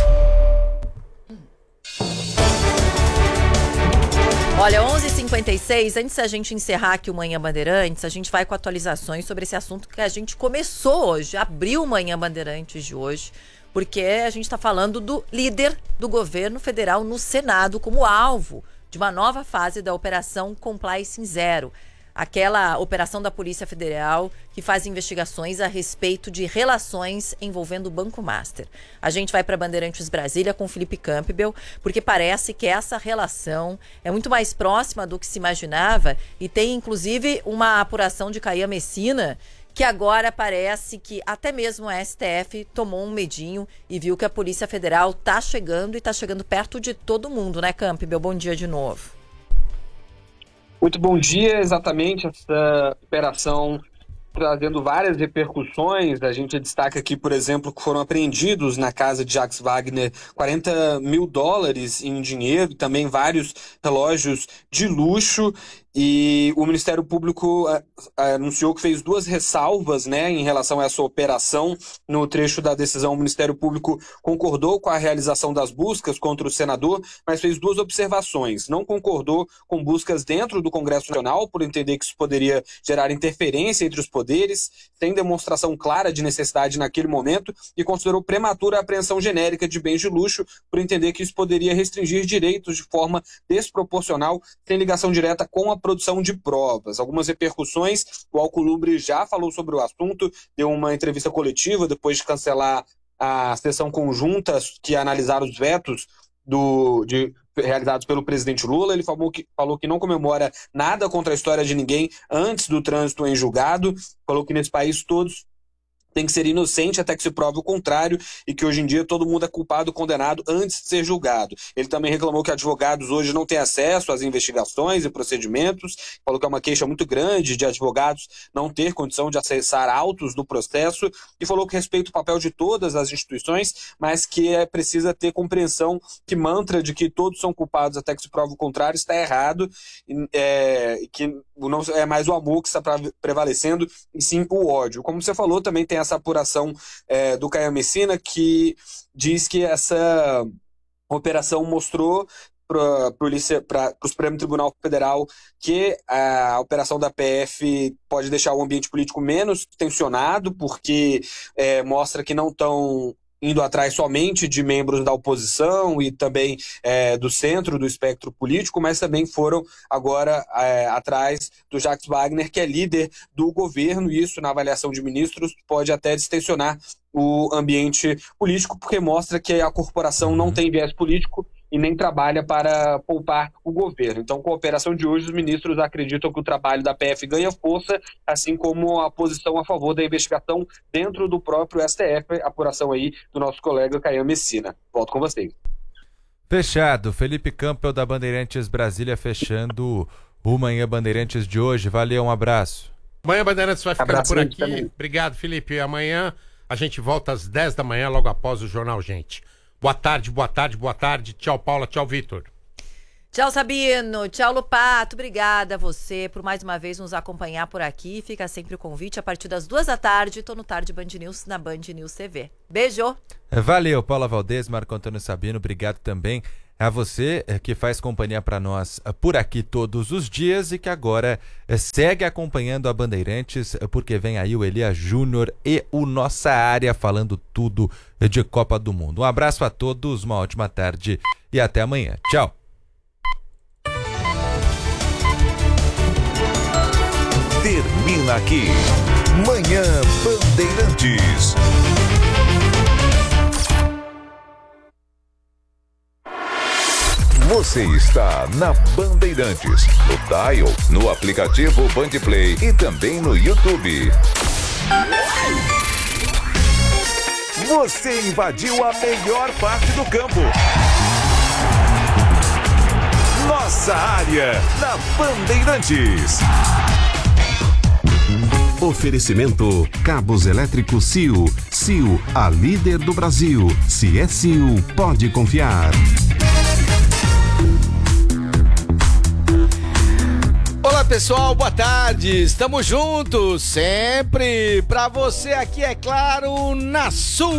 Olha, onze e cinquenta e seis, antes da gente encerrar aqui o Manhã Bandeirantes, a gente vai com atualizações sobre esse assunto que a gente começou hoje, abriu o Manhã Bandeirantes de hoje, porque a gente está falando do líder do governo federal no Senado como alvo de uma nova fase da Operação Compliance Zero. Aquela operação da Polícia Federal que faz investigações a respeito de relações envolvendo o Banco Master. A gente vai para Bandeirantes Brasília com Felipe Campbell, porque parece que essa relação é muito mais próxima do que se imaginava e tem inclusive uma apuração de Caia Messina, que agora parece que até mesmo a S T F tomou um medinho e viu que a Polícia Federal está chegando e está chegando perto de todo mundo, né, Campbell? Bom dia de novo. Muito bom dia, exatamente, essa operação trazendo várias repercussões. A gente destaca aqui, por exemplo, que foram apreendidos na casa de Jacques Wagner quarenta mil dólares em dinheiro, também vários relógios de luxo. E o Ministério Público a, a, anunciou que fez duas ressalvas, né, em relação a essa operação. No trecho da decisão, o Ministério Público concordou com a realização das buscas contra o senador, mas fez duas observações. Não concordou com buscas dentro do Congresso Nacional, por entender que isso poderia gerar interferência entre os poderes, sem demonstração clara de necessidade naquele momento, e considerou prematura a apreensão genérica de bens de luxo, por entender que isso poderia restringir direitos de forma desproporcional, sem ligação direta com a produção de provas. Algumas repercussões, o Alcolumbre já falou sobre o assunto, deu uma entrevista coletiva depois de cancelar a sessão conjunta que analisaram os vetos do, de, realizados pelo presidente Lula. Ele falou que, falou que não comemora nada contra a história de ninguém antes do trânsito em julgado, falou que nesse país todos tem que ser inocente até que se prove o contrário e que hoje em dia todo mundo é culpado, condenado antes de ser julgado. Ele também reclamou que advogados hoje não têm acesso às investigações e procedimentos, falou que é uma queixa muito grande de advogados não ter condição de acessar autos do processo e falou que respeita o papel de todas as instituições, mas que é precisa ter compreensão que mantra de que todos são culpados até que se prove o contrário está errado, e é, que não é mais o amor que está prevalecendo e sim o ódio. Como você falou, também tem essa apuração é, do Caia Messina, que diz que essa operação mostrou para o Supremo Tribunal Federal que a operação da P F pode deixar o ambiente político menos tensionado, porque é, mostra que não estão indo atrás somente de membros da oposição e também é, do centro do espectro político, mas também foram agora é, atrás do Jacques Wagner, que é líder do governo, e isso, na avaliação de ministros, pode até distensionar o ambiente político, porque mostra que a corporação não tem viés político e nem trabalha para poupar o governo. Então, com a operação de hoje, os ministros acreditam que o trabalho da P F ganha força, assim como a posição a favor da investigação dentro do próprio S T F, apuração aí do nosso colega Caian Messina. Volto com vocês. Fechado. Felipe Campbell da Bandeirantes Brasília fechando o Manhã Bandeirantes de hoje. Valeu, um abraço. Manhã Bandeirantes vai ficando Abraço por aqui. também. Obrigado, Felipe. Amanhã a gente volta às dez da manhã, logo após o Jornal Gente. Boa tarde, boa tarde, boa tarde. Tchau, Paula. Tchau, Vitor. Tchau, Sabino. Tchau, Lupato. Obrigada a você por mais uma vez nos acompanhar por aqui. Fica sempre o convite. A partir das duas da tarde, tô no Tarde Band News, na Band News T V. Beijo. Valeu, Paula Valdez, Marco Antônio Sabino. Obrigado também a você que faz companhia para nós por aqui todos os dias e que agora segue acompanhando a Bandeirantes, porque vem aí o Elias Júnior e o Nossa Área falando tudo de Copa do Mundo. Um abraço a todos, uma ótima tarde e até amanhã. Tchau. Termina aqui Manhã Bandeirantes. Você está na Bandeirantes, no Dial, no aplicativo Bandplay e também no YouTube. Você invadiu a melhor parte do campo. Nossa Área, na Bandeirantes. Oferecimento Cabos Elétricos C I O. C I O, a líder do Brasil. Se é C I O, pode confiar. Olá pessoal, boa tarde, estamos juntos, sempre pra você aqui, é claro, na sua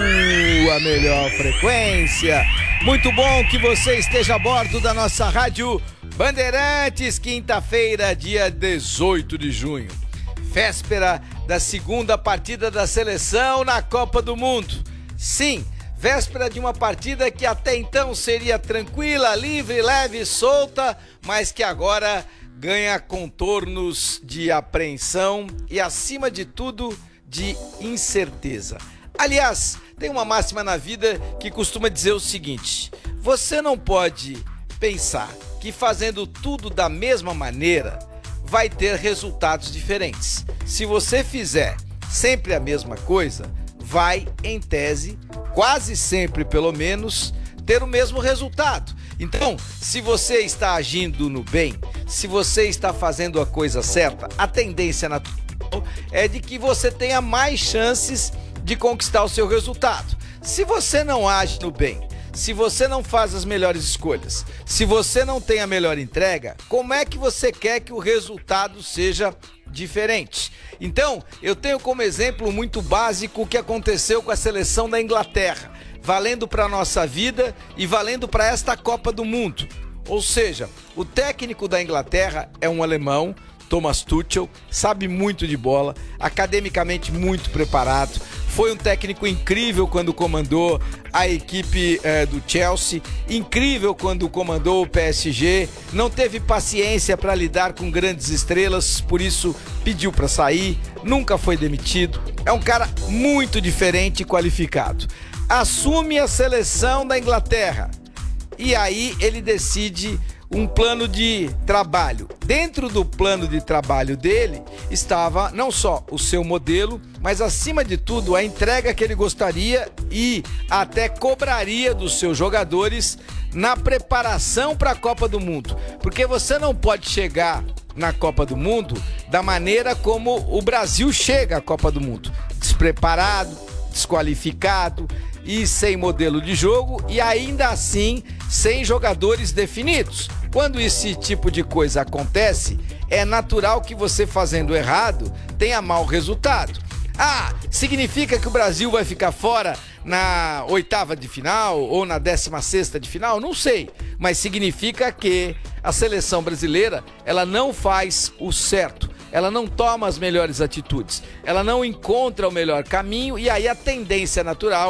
melhor frequência. Muito bom que você esteja a bordo da nossa rádio Bandeirantes, quinta-feira, dia dezoito de junho, véspera da segunda partida da seleção na Copa do Mundo. Sim, véspera de uma partida que até então seria tranquila, livre, leve, solta, mas que agora ganha contornos de apreensão e, acima de tudo, de incerteza. Aliás, tem uma máxima na vida que costuma dizer o seguinte: você não pode pensar que fazendo tudo da mesma maneira vai ter resultados diferentes. Se você fizer sempre a mesma coisa, vai, em tese, quase sempre pelo menos, ter o mesmo resultado. Então, se você está agindo no bem, se você está fazendo a coisa certa, a tendência natural é de que você tenha mais chances de conquistar o seu resultado. Se você não age no bem, se você não faz as melhores escolhas, se você não tem a melhor entrega, como é que você quer que o resultado seja diferente? Então, eu tenho como exemplo muito básico o que aconteceu com a seleção da Inglaterra, valendo para a nossa vida e valendo para esta Copa do Mundo. Ou seja, o técnico da Inglaterra é um alemão, Thomas Tuchel, sabe muito de bola, academicamente muito preparado, foi um técnico incrível quando comandou a equipe eh, do Chelsea, incrível quando comandou o P S G, não teve paciência para lidar com grandes estrelas, por isso pediu para sair, nunca foi demitido, é um cara muito diferente e qualificado. Assume a seleção da Inglaterra e aí ele decide um plano de trabalho. Dentro do plano de trabalho dele estava não só o seu modelo, mas acima de tudo a entrega que ele gostaria e até cobraria dos seus jogadores na preparação para a Copa do Mundo. Porque você não pode chegar na Copa do Mundo da maneira como o Brasil chega à Copa do Mundo, despreparado, desqualificado e sem modelo de jogo e ainda assim sem jogadores definidos. Quando esse tipo de coisa acontece, é natural que você fazendo errado tenha mau resultado. Ah, significa que o Brasil vai ficar fora na oitava de final ou na décima sexta de final? Não sei, mas significa que a seleção brasileira, ela não faz o certo, ela não toma as melhores atitudes, ela não encontra o melhor caminho e aí a tendência natural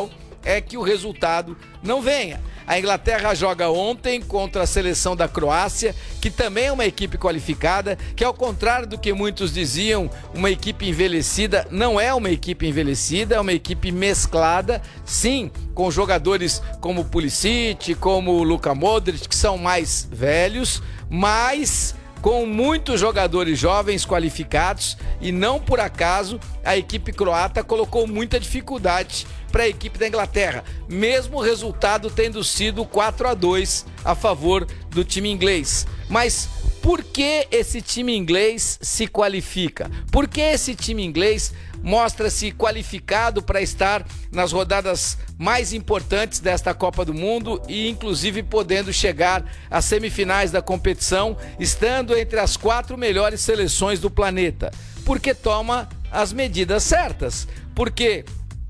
é que o resultado não venha. A Inglaterra joga ontem contra a seleção da Croácia, que também é uma equipe qualificada, que ao contrário do que muitos diziam, uma equipe envelhecida, não é uma equipe envelhecida, é uma equipe mesclada, sim, com jogadores como Pulisic, como Luka Modric, que são mais velhos, mas com muitos jogadores jovens qualificados, e não por acaso a equipe croata colocou muita dificuldade para a equipe da Inglaterra, mesmo o resultado tendo sido quatro a dois a favor do time inglês. Mas por que esse time inglês se qualifica? Por que esse time inglês mostra-se qualificado para estar nas rodadas mais importantes desta Copa do Mundo e inclusive podendo chegar às semifinais da competição, estando entre as quatro melhores seleções do planeta? Porque toma as medidas certas, porque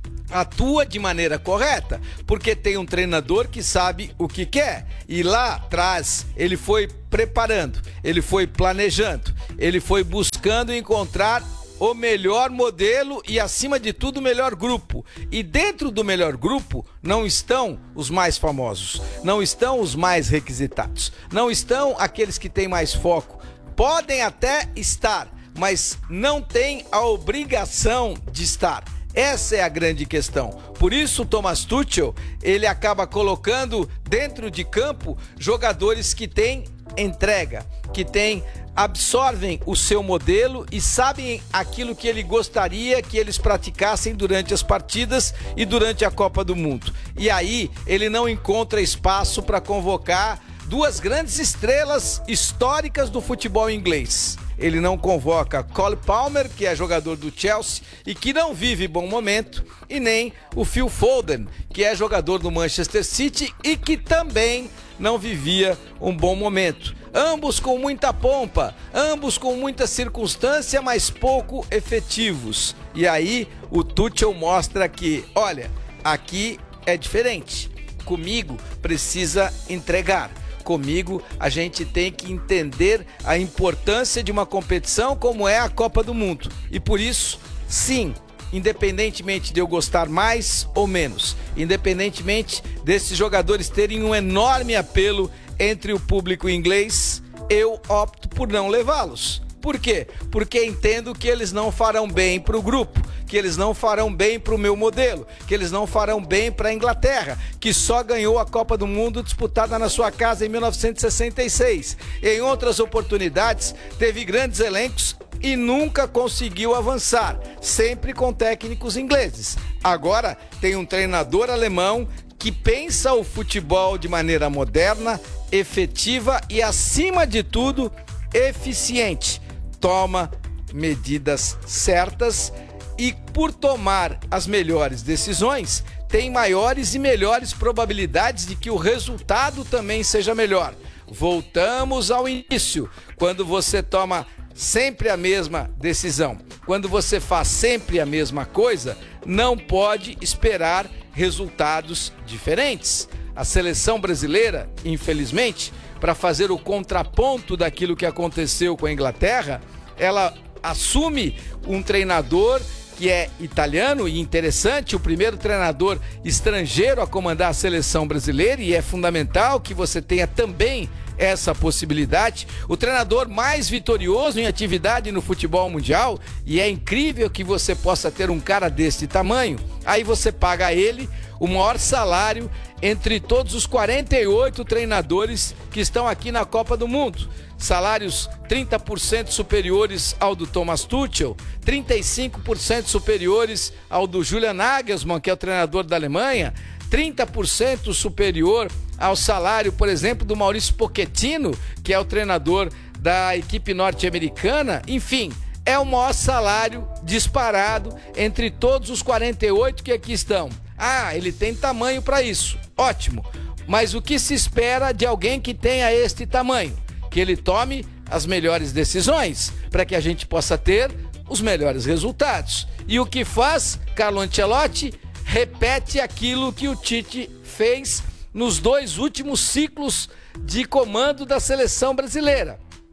atua de maneira correta, porque tem um treinador que sabe o que quer, e lá atrás ele foi preparando, ele foi planejando, ele foi buscando encontrar o melhor modelo e, acima de tudo, o melhor grupo. E dentro do melhor grupo não estão os mais famosos, não estão os mais requisitados, não estão aqueles que têm mais foco. Podem até estar, mas não têm a obrigação de estar. Essa é a grande questão. Por isso, o Thomas Tuchel, ele acaba colocando dentro de campo jogadores que têm entrega, que têm, absorvem o seu modelo e sabem aquilo que ele gostaria que eles praticassem durante as partidas e durante a Copa do Mundo. E aí, ele não encontra espaço para convocar duas grandes estrelas históricas do futebol inglês. Ele não convoca Cole Palmer, que é jogador do Chelsea e que não vive bom momento, e nem o Phil Foden, que é jogador do Manchester City e que também não vivia um bom momento. Ambos com muita pompa, ambos com muita circunstância, mas pouco efetivos. E aí o Tuchel mostra que, olha, aqui é diferente. Comigo precisa entregar. Comigo, a gente tem que entender a importância de uma competição como é a Copa do Mundo. E por isso, sim, independentemente de eu gostar mais ou menos, independentemente desses jogadores terem um enorme apelo entre o público inglês, eu opto por não levá-los. Por quê? Porque entendo que eles não farão bem para o grupo, que eles não farão bem para o meu modelo, que eles não farão bem para a Inglaterra, que só ganhou a Copa do Mundo disputada na sua casa em mil novecentos e sessenta e seis. Em outras oportunidades, teve grandes elencos e nunca conseguiu avançar, sempre com técnicos ingleses. Agora tem um treinador alemão que pensa o futebol de maneira moderna, efetiva e, acima de tudo, eficiente. Toma medidas certas e, por tomar as melhores decisões, tem maiores e melhores probabilidades de que o resultado também seja melhor. Voltamos ao início, quando você toma sempre a mesma decisão, quando você faz sempre a mesma coisa, não pode esperar resultados diferentes. A seleção brasileira, infelizmente, para fazer o contraponto daquilo que aconteceu com a Inglaterra, ela assume um treinador que é italiano, e interessante, o primeiro treinador estrangeiro a comandar a seleção brasileira, e é fundamental que você tenha também essa possibilidade. O treinador mais vitorioso em atividade no futebol mundial, e é incrível que você possa ter um cara desse tamanho. Aí você paga a ele o maior salário entre todos os quarenta e oito treinadores que estão aqui na Copa do Mundo. Salários trinta por cento superiores ao do Thomas Tuchel, trinta e cinco por cento superiores ao do Julian Nagelsmann, que é o treinador da Alemanha, trinta por cento superior ao salário, por exemplo, do Maurício Pochettino, que é o treinador da equipe norte-americana. Enfim, é o maior salário disparado entre todos os quarenta e oito que aqui estão. Ah, ele tem tamanho para isso. Ótimo. Mas o que se espera de alguém que tenha este tamanho? Que ele tome as melhores decisões para que a gente possa ter os melhores resultados. E o que faz Carlo Ancelotti? Repete aquilo que o Tite fez nos dois últimos ciclos de comando da seleção brasileira.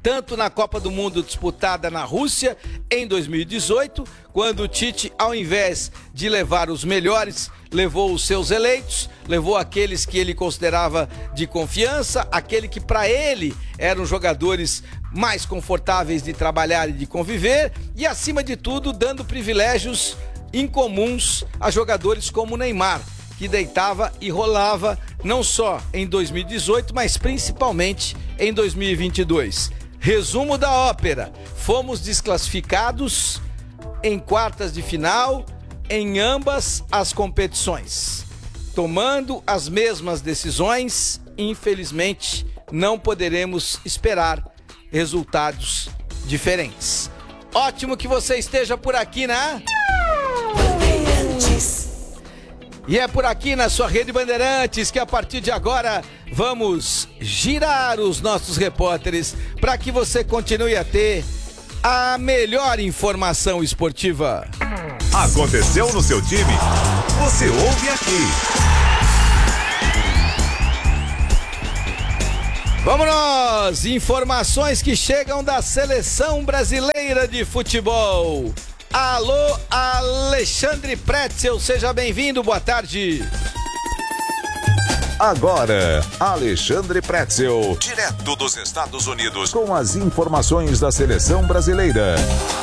tanto na Copa do Mundo disputada na Rússia em dois mil e dezoito, quando o Tite, ao invés de levar os melhores, levou os seus eleitos, levou aqueles que ele considerava de confiança, aquele que para ele eram jogadores mais confortáveis de trabalhar e de conviver, e acima de tudo dando privilégios incomuns a jogadores como o Neymar, que deitava e rolava não só em dois mil e dezoito, mas principalmente em dois mil e vinte e dois. Resumo da ópera: fomos desclassificados em quartas de final em ambas as competições. Tomando as mesmas decisões, infelizmente, não poderemos esperar resultados diferentes. Ótimo que você esteja por aqui, né? Bandeirantes. E é por aqui na sua Rede Bandeirantes que a partir de agora vamos girar os nossos repórteres para que você continue a ter a melhor informação esportiva. Aconteceu no seu time? Você ouve aqui. Vamos nós! Informações que chegam da Seleção Brasileira de Futebol. Alô, Alexandre Pretzel, seja bem-vindo, boa tarde. Agora, Alexandre Pretzel, direto dos Estados Unidos, com as informações da Seleção Brasileira.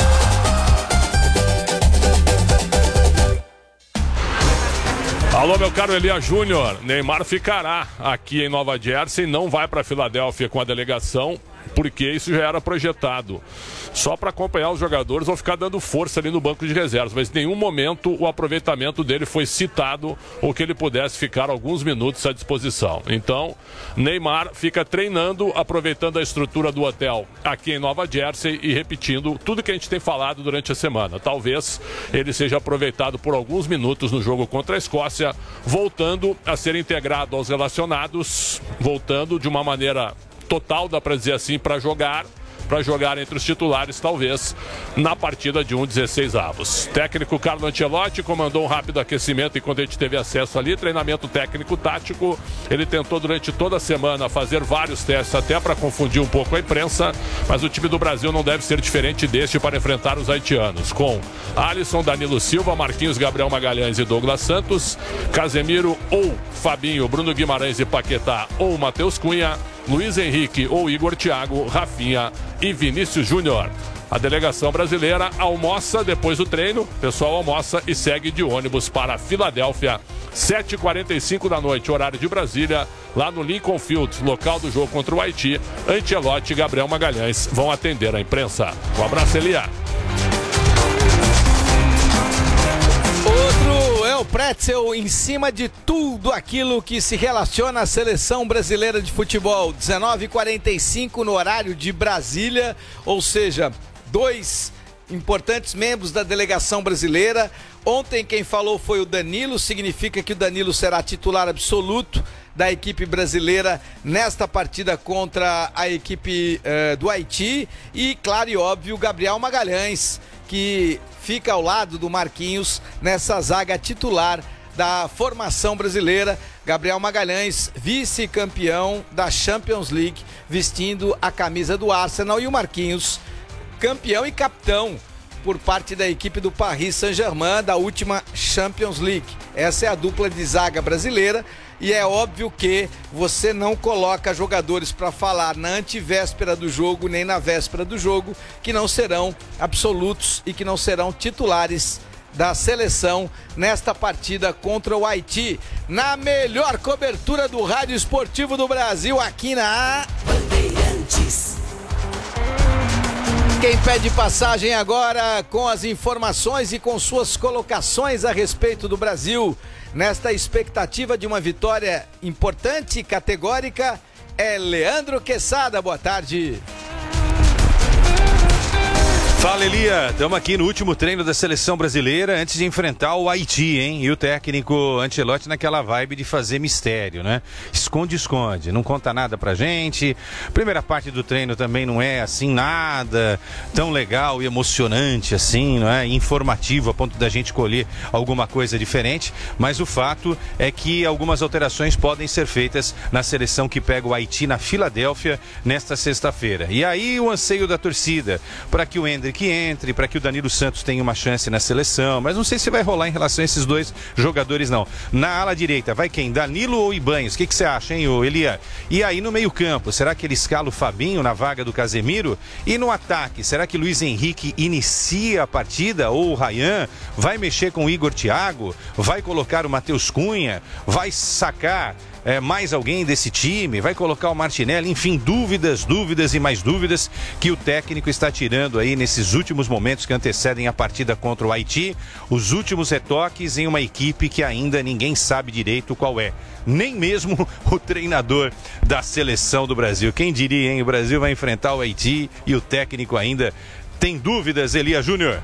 Alô, meu caro Elias Júnior, Neymar ficará aqui em Nova Jersey, não vai para Filadélfia com a delegação, porque isso já era projetado. Só para acompanhar os jogadores ou ficar dando força ali no banco de reservas, mas em nenhum momento o aproveitamento dele foi citado ou que ele pudesse ficar alguns minutos à disposição. Então, Neymar fica treinando, aproveitando a estrutura do hotel aqui em Nova Jersey e repetindo tudo que a gente tem falado durante a semana. Talvez ele seja aproveitado por alguns minutos no jogo contra a Escócia, voltando a ser integrado aos relacionados, voltando de uma maneira total, dá para dizer assim, para jogar, para jogar entre os titulares, talvez, na partida de um dezesseis avos. Técnico Carlo Ancelotti comandou um rápido aquecimento enquanto a gente teve acesso ali, treinamento técnico-tático. Ele tentou durante toda a semana fazer vários testes, até para confundir um pouco a imprensa, mas o time do Brasil não deve ser diferente deste para enfrentar os haitianos, com Alisson, Danilo Silva, Marquinhos, Gabriel Magalhães e Douglas Santos, Casemiro ou Fabinho, Bruno Guimarães e Paquetá ou Matheus Cunha, Luiz Henrique ou Igor Thiago, Rafinha e Vinícius Júnior. A delegação brasileira almoça depois do treino, o pessoal almoça e segue de ônibus para Filadélfia, sete e quarenta e cinco da noite, horário de Brasília, lá no Lincoln Field, local do jogo contra o Haiti. Ancelotti e Gabriel Magalhães vão atender a imprensa. Um abraço, Elia. Outro é o Pretzel em cima de tudo aquilo que se relaciona à Seleção Brasileira de Futebol. dezenove e quarenta e cinco no horário de Brasília, ou seja, dois importantes membros da delegação brasileira. Ontem quem falou foi o Danilo, significa que o Danilo será titular absoluto da equipe brasileira nesta partida contra a equipe uh, do Haiti. E, claro e óbvio, o Gabriel Magalhães, que fica ao lado do Marquinhos nessa zaga titular da formação brasileira. Gabriel Magalhães, vice-campeão da Champions League, vestindo a camisa do Arsenal, e o Marquinhos, campeão e capitão por parte da equipe do Paris Saint-Germain da última Champions League. Essa é a dupla de zaga brasileira. E é óbvio que você não coloca jogadores para falar na antivéspera do jogo, nem na véspera do jogo, que não serão absolutos e que não serão titulares da seleção nesta partida contra o Haiti. Na melhor cobertura do rádio esportivo do Brasil, aqui na Bandeirantes. Quem pede passagem agora com as informações e com suas colocações a respeito do Brasil nesta expectativa de uma vitória importante e categórica é Leandro Quesada. Boa tarde. Fala, Elia, estamos aqui no último treino da seleção brasileira antes de enfrentar o Haiti, hein? E o técnico Ancelotti naquela vibe de fazer mistério, né? Esconde, esconde, não conta nada pra gente. Primeira parte do treino também não é assim nada tão legal e emocionante assim, não é? Informativo a ponto da gente colher alguma coisa diferente, mas o fato é que algumas alterações podem ser feitas na seleção que pega o Haiti na Filadélfia nesta sexta-feira. E aí o anseio da torcida para que o Ender que entre, para que o Danilo Santos tenha uma chance na seleção, mas não sei se vai rolar em relação a esses dois jogadores não. Na ala direita, vai quem? Danilo ou Ibanhos? O que que você acha, hein, ô Elia? E aí no meio campo, será que ele escala o Fabinho na vaga do Casemiro? E no ataque, será que Luiz Henrique inicia a partida ou o Ryan? Vai mexer com o Igor Thiago? Vai colocar o Matheus Cunha? Vai sacar É, mais alguém desse time, vai colocar o Martinelli, enfim, dúvidas, dúvidas e mais dúvidas que o técnico está tirando aí nesses últimos momentos que antecedem a partida contra o Haiti, os últimos retoques em uma equipe que ainda ninguém sabe direito qual é, nem mesmo o treinador da seleção do Brasil. Quem diria, hein? O Brasil vai enfrentar o Haiti e o técnico ainda tem dúvidas, Elia Júnior.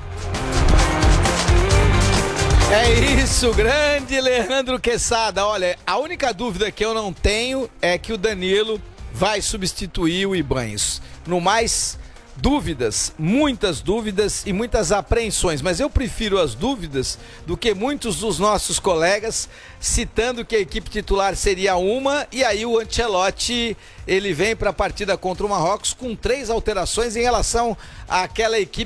É isso, grande Leandro Quesada. Olha, a única dúvida que eu não tenho é que o Danilo vai substituir o Ibanhos. No mais, dúvidas, muitas dúvidas e muitas apreensões, mas eu prefiro as dúvidas do que muitos dos nossos colegas citando que a equipe titular seria uma e aí o Ancelotti ele vem para a partida contra o Marrocos com três alterações em relação àquela equipe